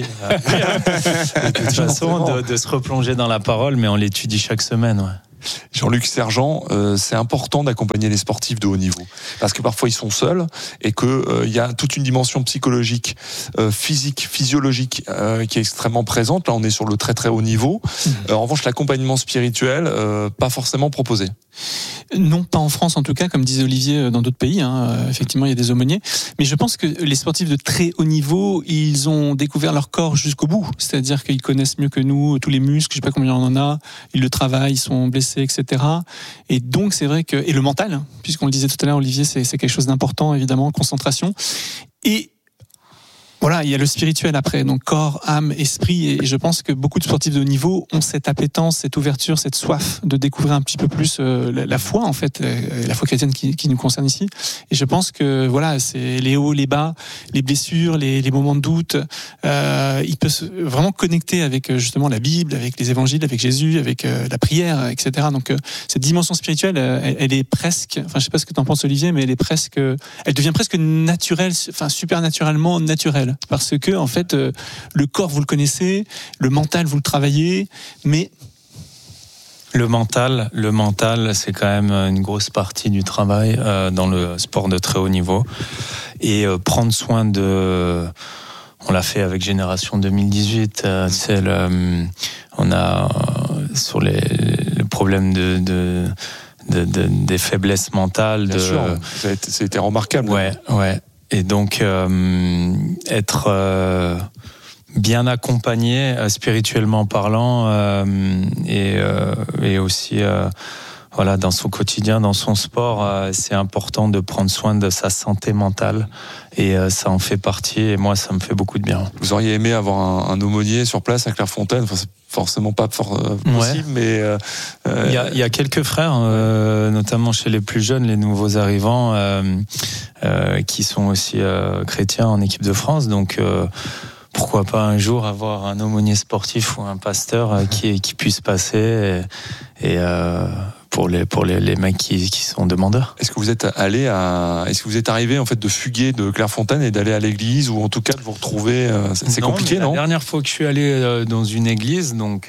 De toute façon, de se replonger dans la parole, mais on l'étudie chaque semaine. Ouais. Jean-Luc Sergent, c'est important d'accompagner les sportifs de haut niveau parce que parfois ils sont seuls et que y a toute une dimension psychologique, physique, physiologique qui est extrêmement présente. Là, on est sur le très très haut niveau. En revanche, l'accompagnement spirituel, pas forcément proposé. Non, pas en France en tout cas, comme disait Olivier, dans d'autres pays. Effectivement, il y a des aumôniers. Mais je pense que les sportifs de très haut niveau, ils ont découvert leur corps jusqu'au bout. C'est-à-dire qu'ils connaissent mieux que nous tous les muscles, je sais pas combien on en a, ils le travaillent, ils sont blessés, etc. Et donc, c'est vrai que... Et le mental, puisqu'on le disait tout à l'heure, Olivier, c'est quelque chose d'important, évidemment, concentration. Et voilà, il y a le spirituel après, donc corps, âme, esprit, et je pense que beaucoup de sportifs de haut niveau ont cette appétence, cette ouverture, cette soif de découvrir un petit peu plus la foi, en fait, la foi chrétienne qui nous concerne ici. Et je pense que voilà, c'est les hauts, les bas, les blessures, les moments de doute. Il peut vraiment connecter avec justement la Bible, avec les évangiles, avec Jésus, avec la prière, etc. Donc cette dimension spirituelle, elle est presque, enfin je sais pas ce que t'en penses Olivier, mais elle devient presque naturelle, enfin supernaturellement naturelle. Parce que en fait, le corps vous le connaissez, le mental vous le travaillez, mais le mental, c'est quand même une grosse partie du travail dans le sport de très haut niveau. Et prendre soin on l'a fait avec Génération 2018. On a sur les problèmes des faiblesses mentales. Bien sûr, ça a été remarquable. Ouais. Et donc, être bien accompagné, spirituellement parlant, et aussi, voilà, dans son quotidien, dans son sport, c'est important de prendre soin de sa santé mentale. Et ça en fait partie. Et moi, ça me fait beaucoup de bien. Vous auriez aimé avoir un aumônier sur place à Clairefontaine ? Enfin, c'est forcément pas possible, mais il y a quelques frères, notamment chez les plus jeunes, les nouveaux arrivants, qui sont aussi chrétiens en équipe de France. Donc pourquoi pas un jour avoir un aumônier sportif ou un pasteur qui puisse passer et pour les mecs qui sont demandeurs. Est-ce que vous êtes arrivé en fait de fuguer de Clairefontaine et d'aller à l'église, ou en tout cas de vous retrouver c'est compliqué, non ? La dernière fois que je suis allé dans une église, donc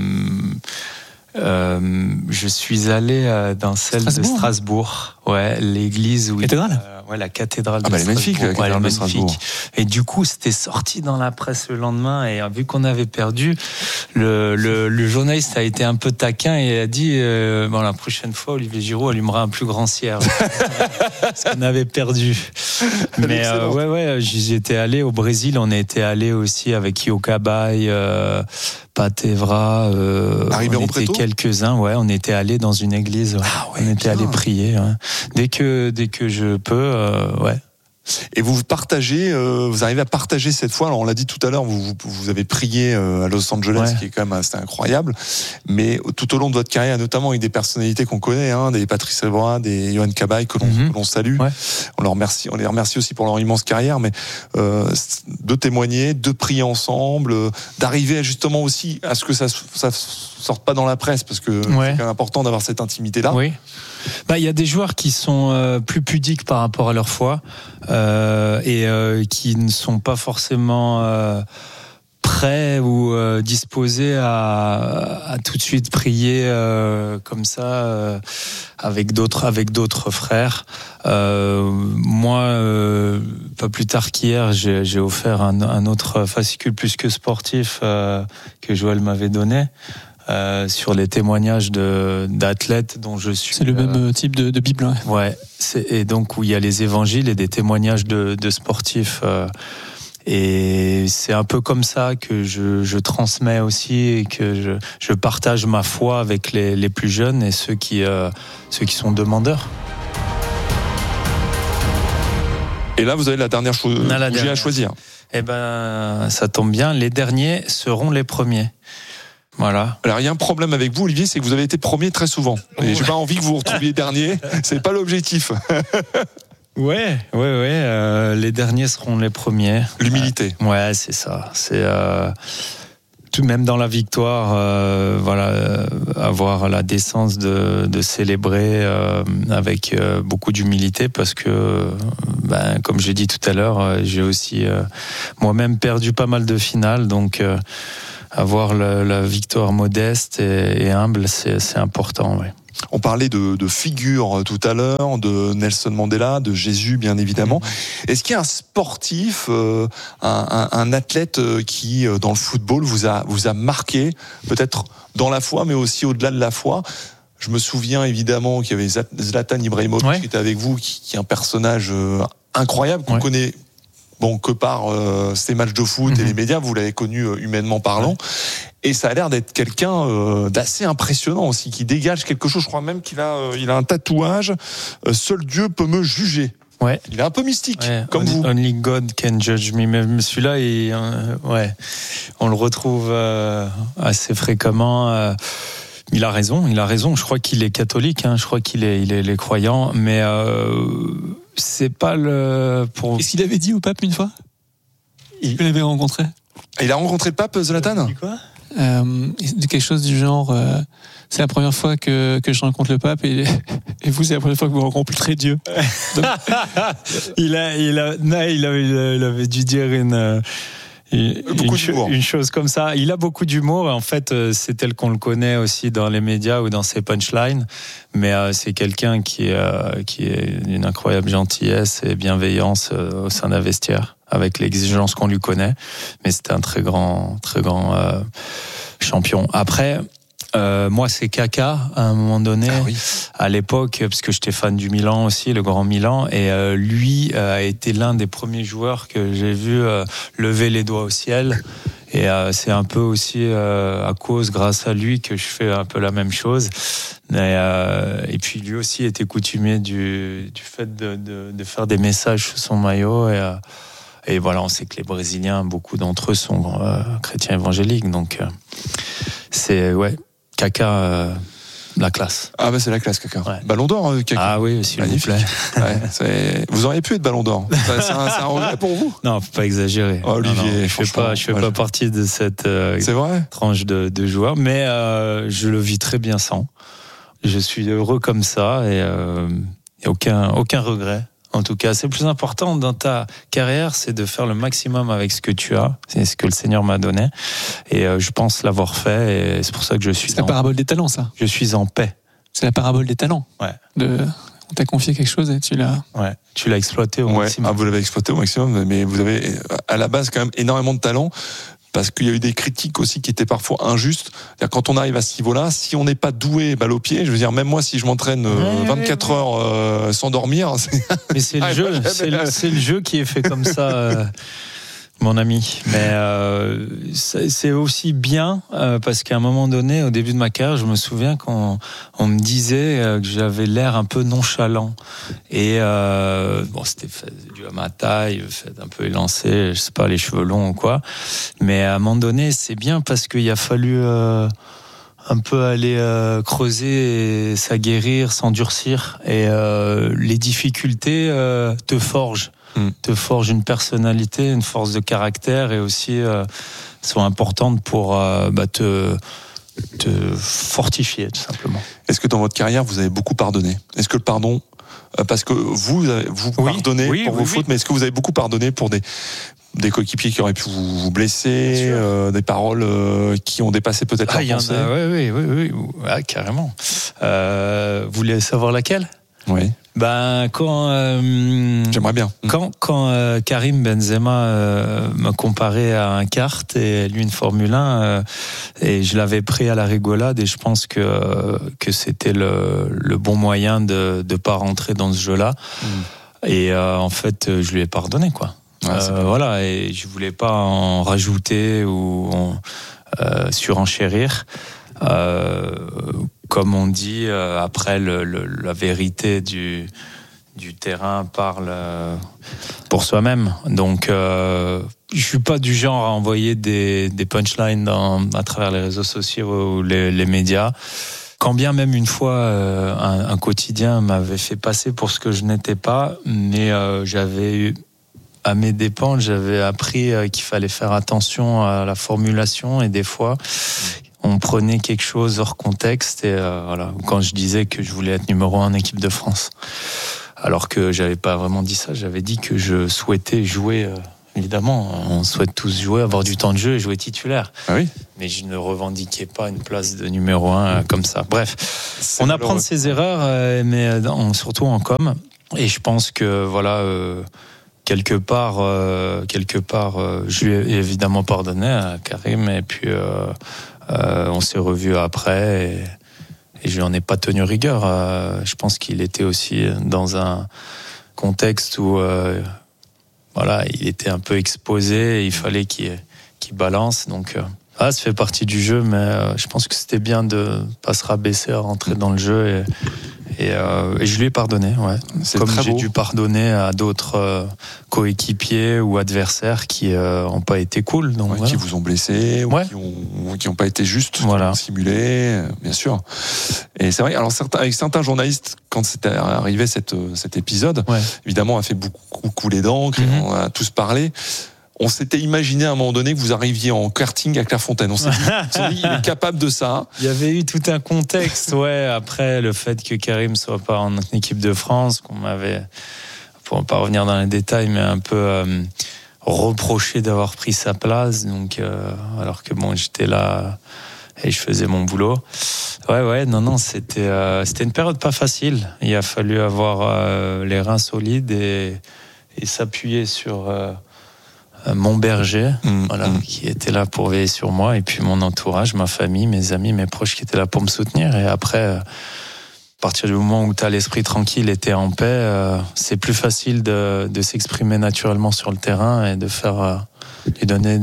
je suis allé dans celle de Strasbourg. Ouais, l'église où cathédrale. La cathédrale. Elle est magnifique, la cathédrale de Strasbourg. Et du coup, c'était sorti dans la presse le lendemain. Et vu qu'on avait perdu, le journaliste a été un peu taquin et a dit la prochaine fois, Olivier Giroud allumera un plus grand cierge. Parce qu'on avait perdu. Mais j'y étais allé au Brésil. On était allé aussi avec Io Cabay, Pat Evra, on était quelques-uns. Ouais, on était allé dans une église. Ouais. Ah ouais, on était allé prier. Ouais. Dès que je peux, ouais. Et vous arrivez à partager cette foi. Alors on l'a dit tout à l'heure, vous avez prié à Los Angeles, qui est quand même assez incroyable. Mais tout au long de votre carrière, notamment avec des personnalités qu'on connaît, des Patrice Evra, des Johan Cabay que l'on salue. Ouais. On les remercie aussi pour leur immense carrière. Mais de témoigner, de prier ensemble, d'arriver justement aussi à ce que ça sorte pas dans la presse, parce que c'est quand même important d'avoir cette intimité-là. Oui. Il y a des joueurs qui sont plus pudiques par rapport à leur foi et qui ne sont pas forcément prêts ou disposés à tout de suite prier comme ça avec d'autres frères. Moi, pas plus tard qu'hier, j'ai offert un autre fascicule plus que sportif que Joël m'avait donné. sur les témoignages d'athlètes dont je suis. C'est le même type de Bible. Ouais. Et donc où il y a les évangiles et des témoignages de sportifs. Et c'est un peu comme ça que je transmets aussi et que je partage ma foi avec les plus jeunes et ceux qui sont demandeurs. Et là, vous avez la dernière chose à choisir. Eh ben, ça tombe bien. Les derniers seront les premiers. Voilà. Alors, il y a un problème avec vous, Olivier, c'est que vous avez été premier très souvent. Et j'ai pas envie que vous vous retrouviez dernier. C'est pas l'objectif. Ouais. Les derniers seront les premiers. L'humilité. Ouais, c'est ça. C'est tout même dans la victoire, avoir la décence de célébrer avec beaucoup d'humilité, parce que, comme j'ai dit tout à l'heure, j'ai aussi moi-même perdu pas mal de finales, donc avoir la victoire modeste et humble, c'est important. Ouais. On parlait de figures tout à l'heure, de Nelson Mandela, de Jésus, bien évidemment. Est-ce qu'il y a un sportif, un athlète qui, dans le football, vous a marqué, peut-être dans la foi, mais aussi au-delà de la foi? Je me souviens évidemment qu'il y avait Zlatan Ibrahimovic qui était avec vous, qui est un personnage incroyable qu'on connaît. Bon, que par ces matchs de foot et les médias, vous l'avez connu humainement parlant. Et ça a l'air d'être quelqu'un d'assez impressionnant aussi, qui dégage quelque chose. Je crois même qu'il a un tatouage. Seul Dieu peut me juger. Ouais. Il est un peu mystique, comme vous. Only God can judge me. Mais celui-là, on le retrouve assez fréquemment. Il a raison. Je crois qu'il est catholique. Je crois qu'il est croyant. Mais c'est pas le. Qu'est-ce qu'il avait dit au pape une fois? Vous l'avez rencontré? Il a rencontré le pape, Zlatan? Quelque chose du genre, c'est la première fois que je rencontre le pape et vous, c'est la première fois que vous rencontrez Dieu. Donc... il avait dû dire une chose comme ça. Il a beaucoup d'humour. En fait, c'est tel qu'on le connaît aussi dans les médias ou dans ses punchlines. Mais c'est quelqu'un qui est d'une incroyable gentillesse et bienveillance au sein d'un vestiaire, avec l'exigence qu'on lui connaît. Mais c'était un très grand champion. Après, moi, c'est Kaka, à un moment donné, à l'époque, parce que j'étais fan du Milan aussi, le grand Milan, et lui a été l'un des premiers joueurs que j'ai vu lever les doigts au ciel. Et c'est un peu aussi grâce à lui, que je fais un peu la même chose. Et puis lui aussi était coutumier du fait de faire des messages sur son maillot. Et voilà, on sait que les Brésiliens, beaucoup d'entre eux sont chrétiens évangéliques. Donc c'est Kaka, la classe. Ah c'est la classe, Kaka. Ouais. Ballon d'or, Kaka. Ah oui, s'il vous plaît. Vous auriez pu être Ballon d'or. C'est un regret pour vous? Non, faut pas exagérer. Olivier, je fais pas partie de cette tranche de joueurs, mais je le vis très bien sans. Je suis heureux comme ça et aucun regret. En tout cas, c'est le plus important dans ta carrière, c'est de faire le maximum avec ce que tu as. C'est ce que le Seigneur m'a donné. Et je pense l'avoir fait. Et c'est pour ça que je suis. C'est la parabole des talents, ça. Je suis en paix. C'est la parabole des talents. Ouais. On t'a confié quelque chose et tu l'as. Ouais. Tu l'as exploité au maximum. Vous l'avez exploité au maximum, mais vous avez à la base quand même énormément de talent. Parce qu'il y a eu des critiques aussi qui étaient parfois injustes. C'est-à-dire, quand on arrive à ce niveau-là, si on n'est pas doué balle au pied, je veux dire, même moi, si je m'entraîne 24 heures sans dormir... Mais c'est le jeu, c'est le jeu qui est fait comme ça, mon ami. Mais c'est aussi bien, parce qu'à un moment donné, au début de ma carrière, je me souviens qu'on me disait que j'avais l'air un peu nonchalant. Et c'était dû à ma taille, fait un peu élancé, je sais pas, les cheveux longs ou quoi. Mais à un moment donné, c'est bien parce qu'il a fallu un peu aller creuser et s'aguerrir, s'endurcir. Et les difficultés te forgent. Te forge une personnalité, une force de caractère, et aussi sont importantes pour te fortifier, tout simplement. Est-ce que dans votre carrière, vous avez beaucoup pardonné? Est-ce que le pardon, parce que vous pardonnez pour vos fautes, mais est-ce que vous avez beaucoup pardonné pour des coéquipiers qui auraient pu vous blesser, des paroles qui ont dépassé peut-être leur pensée? Oui, carrément. Vous voulez savoir laquelle? Oui. Quand j'aimerais bien. Quand Karim Benzema m'a comparé à un kart et lui une Formule 1, et je l'avais pris à la rigolade, et je pense que c'était le bon moyen de pas rentrer dans ce jeu-là. Et en fait, je lui ai pardonné, quoi. Voilà, et je voulais pas en rajouter ou surenchérir. Comme on dit, après la vérité du terrain parle pour soi-même. Donc, je suis pas du genre à envoyer des punchlines à travers les réseaux sociaux ou les médias. Quand bien même une fois, un quotidien m'avait fait passer pour ce que je n'étais pas, mais j'avais eu, à mes dépens, j'avais appris qu'il fallait faire attention à la formulation, et des fois, on prenait quelque chose hors contexte, et voilà. Quand je disais que je voulais être numéro 1 en équipe de France, alors que j'avais pas vraiment dit ça, j'avais dit que je souhaitais jouer. Évidemment, on souhaite tous jouer, avoir du temps de jeu et jouer titulaire. Ah oui. Mais je ne revendiquais pas une place de numéro 1 comme ça. Bref, on apprend de ses erreurs, mais surtout en com. Et je pense que voilà, quelque part, je lui ai évidemment pardonné à Karim, et puis on s'est revus après, et je lui en ai pas tenu rigueur. Je pense qu'il était aussi dans un contexte où voilà, il était un peu exposé, et il fallait qu'il balance. Donc, ça fait partie du jeu, mais je pense que c'était bien de pas se rabaisser à rentrer dans le jeu, et je lui ai pardonné, ouais. Comme j'ai dû pardonner à d'autres coéquipiers ou adversaires qui n'ont pas été cool. Donc, voilà. Qui vous ont blessé, ou qui n'ont pas été justes, voilà. Qui ont simulé, bien sûr. Et c'est vrai, alors avec certains journalistes, quand c'était arrivé cet épisode, évidemment, on a fait beaucoup couler d'encre, on a tous parlé. On s'était imaginé à un moment donné que vous arriviez en karting à Clairefontaine. On s'est dit, il est capable de ça. Il y avait eu tout un contexte, après le fait que Karim soit pas en équipe de France, qu'on m'avait, pour ne pas revenir dans les détails, mais un peu reproché d'avoir pris sa place. Donc, alors que bon, j'étais là et je faisais mon boulot. Non, c'était une période pas facile. Il a fallu avoir les reins solides et s'appuyer sur mon berger, qui était là pour veiller sur moi, et puis mon entourage, ma famille, mes amis, mes proches qui étaient là pour me soutenir. Et après, à partir du moment où tu as l'esprit tranquille et t'es en paix, c'est plus facile de s'exprimer naturellement sur le terrain et de faire et donner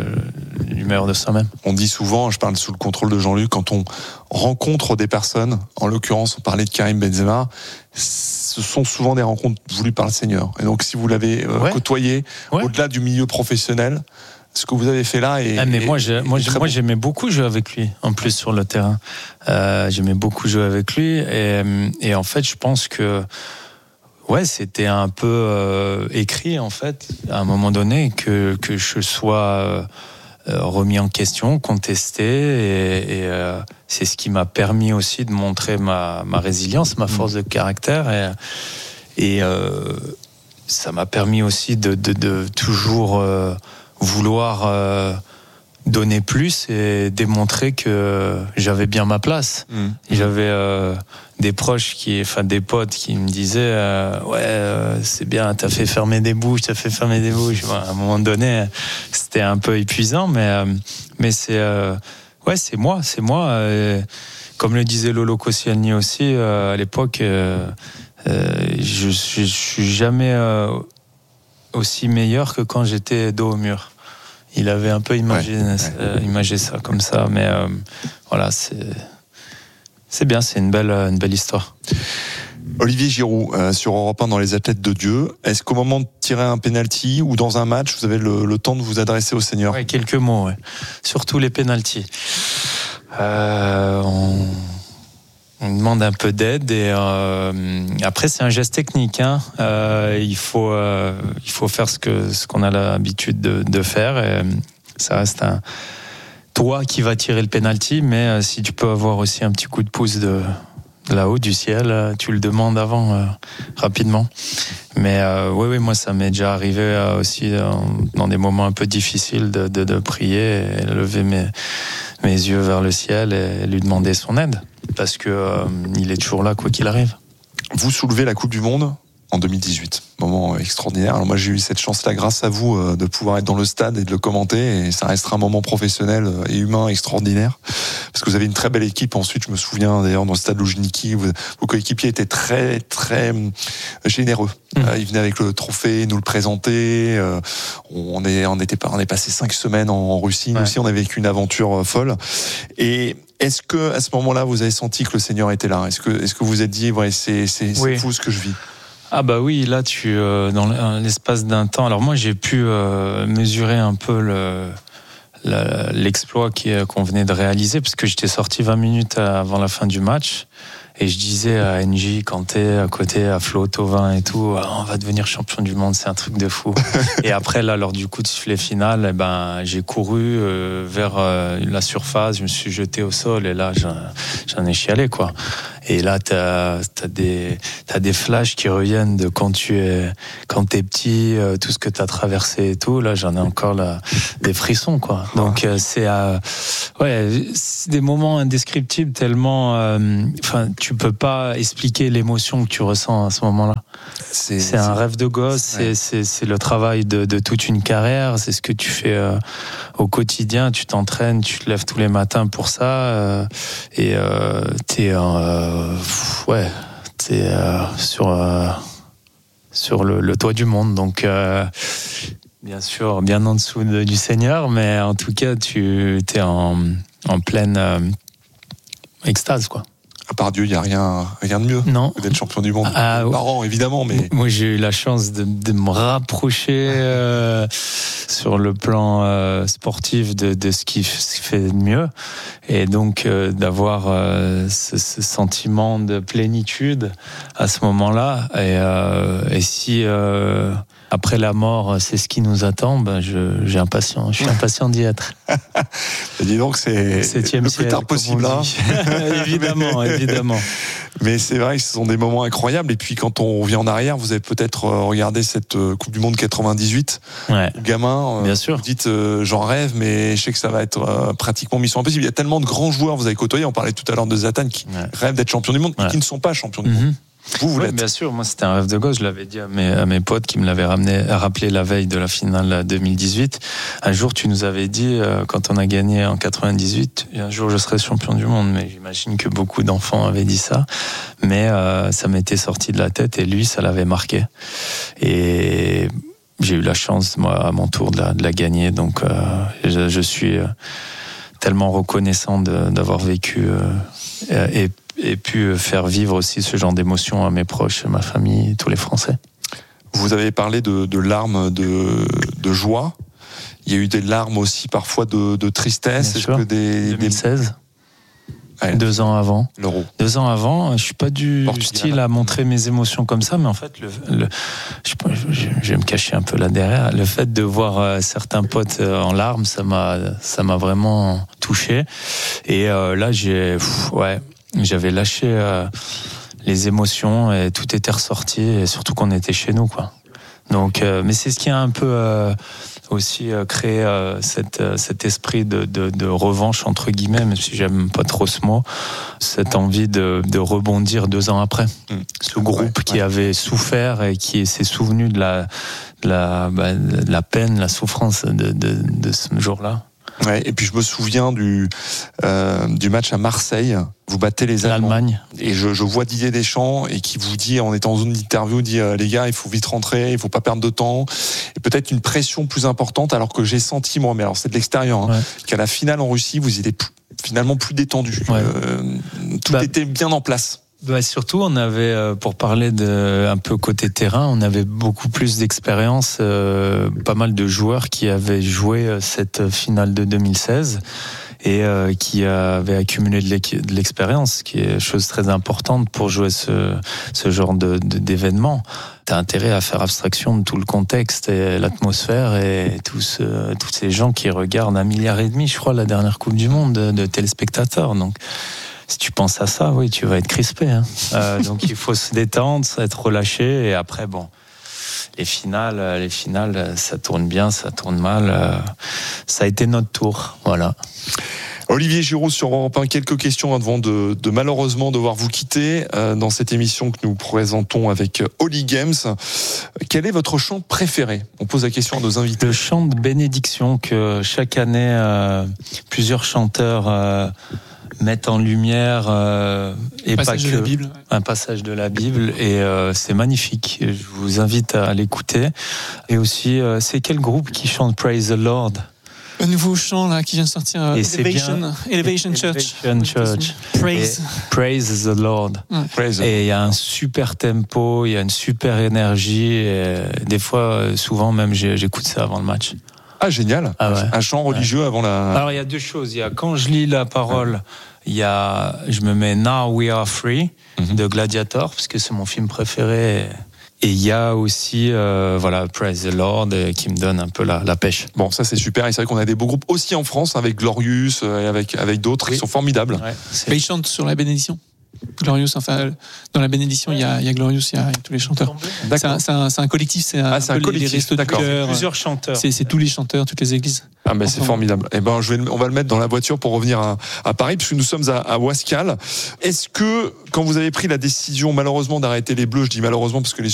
du meilleur de soi-même. On dit souvent, je parle sous le contrôle de Jean-Luc, quand on rencontre des personnes, en l'occurrence on parlait de Karim Benzema, ce sont souvent des rencontres voulues par le Seigneur. Et donc si vous l'avez côtoyé, au-delà du milieu professionnel, ce que vous avez fait là moi j'aimais beaucoup jouer avec lui, en plus sur le terrain. J'aimais beaucoup jouer avec lui, et en fait je pense que c'était un peu écrit, en fait, à un moment donné, que je sois remis en question, contesté, et c'est ce qui m'a permis aussi de montrer ma résilience, ma force de caractère, et ça m'a permis aussi de toujours vouloir donner plus et démontrer que j'avais bien ma place. J'avais des proches des potes qui me disaient c'est bien, t'as fait fermer des bouches. À un moment donné, c'était un peu épuisant, mais c'est moi. Comme le disait Lolo Koscielny aussi à l'époque, je suis jamais aussi meilleur que quand j'étais dos au mur. Il avait un peu imagé ça comme ça, mais voilà, c'est bien, c'est une belle histoire. Olivier Giroud, sur Europe 1 dans Les Athlètes de Dieu, est-ce qu'au moment de tirer un penalty ou dans un match, vous avez le temps de vous adresser au Seigneur ? Quelques mots, surtout les penaltys. On demande un peu d'aide, et après c'est un geste technique. Il faut faire ce qu'on a l'habitude de faire. Et ça reste toi qui va tirer le penalty, mais si tu peux avoir aussi un petit coup de pouce de là-haut du ciel, tu le demandes avant rapidement. Mais moi ça m'est déjà arrivé aussi dans des moments un peu difficiles de prier et lever mes yeux vers le ciel et lui demander son aide. Parce que il est toujours là, quoi qu'il arrive. Vous soulevez la Coupe du Monde en 2018, moment extraordinaire. Alors moi j'ai eu cette chance-là grâce à vous de pouvoir être dans le stade et de le commenter, et ça restera un moment professionnel et humain extraordinaire, parce que vous avez une très belle équipe. Ensuite je me souviens d'ailleurs dans le stade Loujniki, vos coéquipiers étaient très très généreux. Ils venaient avec le trophée, nous le présenter. On est passé 5 semaines en Russie. Nous aussi on a vécu une aventure folle. Et est-ce que à ce moment-là vous avez senti que le Seigneur était là? Est-ce que vous vous êtes dit c'est fou ce que je vis? Ah bah oui, là dans l'espace d'un temps. Alors moi j'ai pu mesurer un peu l'exploit qu'on venait de réaliser, parce que j'étais sorti 20 minutes avant la fin du match. Et je disais à NJ, Kanté, à côté, à Flo, Thauvin et tout, on va devenir champion du monde, c'est un truc de fou. Et après, là, lors du coup de sifflet final, j'ai couru vers la surface, je me suis jeté au sol, et là, j'en ai chialé, quoi. Et là, t'as des flashs qui reviennent de quand t'es petit, tout ce que t'as traversé et tout. Là, j'en ai encore des frissons, quoi. Donc, c'est des moments indescriptibles tellement, tu peux pas expliquer l'émotion que tu ressens à ce moment-là. C'est un rêve de gosse, c'est le travail de toute une carrière, c'est ce que tu fais au quotidien, tu t'entraînes, tu te lèves tous les matins pour ça, et t'es sur le toit du monde, donc bien sûr, bien en dessous du Seigneur, mais en tout cas, tu es en pleine extase, quoi. À part Dieu, il n'y a rien de mieux d'être champion du monde. Marrant, évidemment, mais... Moi, j'ai eu la chance de me rapprocher sur le plan sportif de ce qui fait de mieux. Et donc, d'avoir ce sentiment de plénitude à ce moment-là. Et si... après la mort, c'est ce qui nous attend, je suis impatient d'y être. Dis donc, c'est le plus tard possible. Hein. Évidemment. Mais c'est vrai que ce sont des moments incroyables. Et puis quand on revient en arrière, vous avez peut-être regardé cette Coupe du Monde 98. Gamin, bien sûr. Vous dites j'en rêve, mais je sais que ça va être pratiquement mission impossible. Il y a tellement de grands joueurs, vous avez côtoyé. On parlait tout à l'heure de Zlatan qui rêvent d'être champion du monde, mais qui ne sont pas champions du monde. Vous l'êtes. Bien sûr, moi c'était un rêve de gosse, je l'avais dit à mes potes qui me l'avaient rappelé la veille de la finale 2018. Un jour tu nous avais dit, quand on a gagné en 98, un jour je serai champion du monde, mais j'imagine que beaucoup d'enfants avaient dit ça, mais ça m'était sorti de la tête, et lui ça l'avait marqué. Et j'ai eu la chance, moi, à mon tour de la gagner, donc je suis tellement reconnaissant d'avoir vécu et pu faire vivre aussi ce genre d'émotions à mes proches, à ma famille, tous les Français. Vous avez parlé de larmes de joie. Il y a eu des larmes aussi parfois de tristesse. Bien sûr. 2016. 2 ans avant. L'Euro. 2 ans avant, je suis pas du style à montrer mes émotions comme ça, mais en fait, je vais me cacher un peu là derrière. Le fait de voir certains potes en larmes, ça m'a vraiment touché. Et là, j'avais lâché les émotions et tout était ressorti, et surtout qu'on était chez nous, quoi. Donc, mais c'est ce qui a un peu aussi créé cet esprit de revanche, entre guillemets, même si j'aime pas trop ce mot, cette envie de rebondir 2 ans après. Ce groupe qui avait souffert et qui s'est souvenu de la peine, la souffrance de ce jour-là. Ouais, et puis je me souviens du match à Marseille. Vous battez les Allemands. L'Allemagne. Et je vois Didier Deschamps et qui vous dit, en étant en zone d'interview, dit les gars, il faut vite rentrer, il faut pas perdre de temps. Et peut-être une pression plus importante, alors que j'ai senti, moi, mais alors c'est de l'extérieur, qu'à la finale en Russie, vous étiez finalement plus détendu. Tout était bien en place. Surtout, on avait, pour parler un peu côté terrain, on avait beaucoup plus d'expérience, pas mal de joueurs qui avaient joué cette finale de 2016 et qui avaient accumulé de l'expérience, qui est chose très importante pour jouer ce genre d'événement. T'as intérêt à faire abstraction de tout le contexte et l'atmosphère et tous ces gens qui regardent 1,5 milliard, je crois, la dernière Coupe du Monde de téléspectateurs. Donc, si tu penses à ça, oui, tu vas être crispé. Donc il faut se détendre, être relâché, et après, les finales, ça tourne bien, ça tourne mal. Ça a été notre tour, voilà. Olivier Giroud sur Europe 1, quelques questions avant de malheureusement devoir vous quitter dans cette émission que nous présentons avec Holy Games. Quel est votre chant préféré? On pose la question à nos invités. Le chant de bénédiction que chaque année plusieurs chanteurs mettent en lumière et pas que de la Bible. Un passage de la Bible, et c'est magnifique. Je vous invite à l'écouter. Et aussi, c'est quel groupe qui chante Praise the Lord? Un nouveau chant là qui vient de sortir, Et c'est Elevation Church. Praise the Lord. Praise. Et il y a un super tempo, il y a une super énergie. Et des fois, souvent même, j'écoute ça avant le match. Ah, génial. Ah ouais. Un chant religieux avant la... Alors, il y a deux choses. Il y a, quand je lis la parole, je me mets Now We Are Free de Gladiator, parce que c'est mon film préféré. Et il y a aussi Praise the Lord qui me donne un peu la pêche. Bon, ça c'est super. Et c'est vrai qu'on a des beaux groupes aussi en France, avec Glorious et avec d'autres qui sont formidables. Ouais, Mais ils chantent sur la bénédiction. Glorious, enfin, dans la bénédiction, il y a Glorious, il y a tous les chanteurs. D'accord. C'est un collectif, c'est un collectif, les restos du d'accord. cœur. Plusieurs chanteurs. C'est tous les chanteurs, toutes les églises. Ah ben c'est formidable. Eh ben on va le mettre dans la voiture pour revenir à Paris, puisque nous sommes à Ouascal. Est-ce que quand vous avez pris la décision malheureusement d'arrêter les Bleus, je dis malheureusement parce que les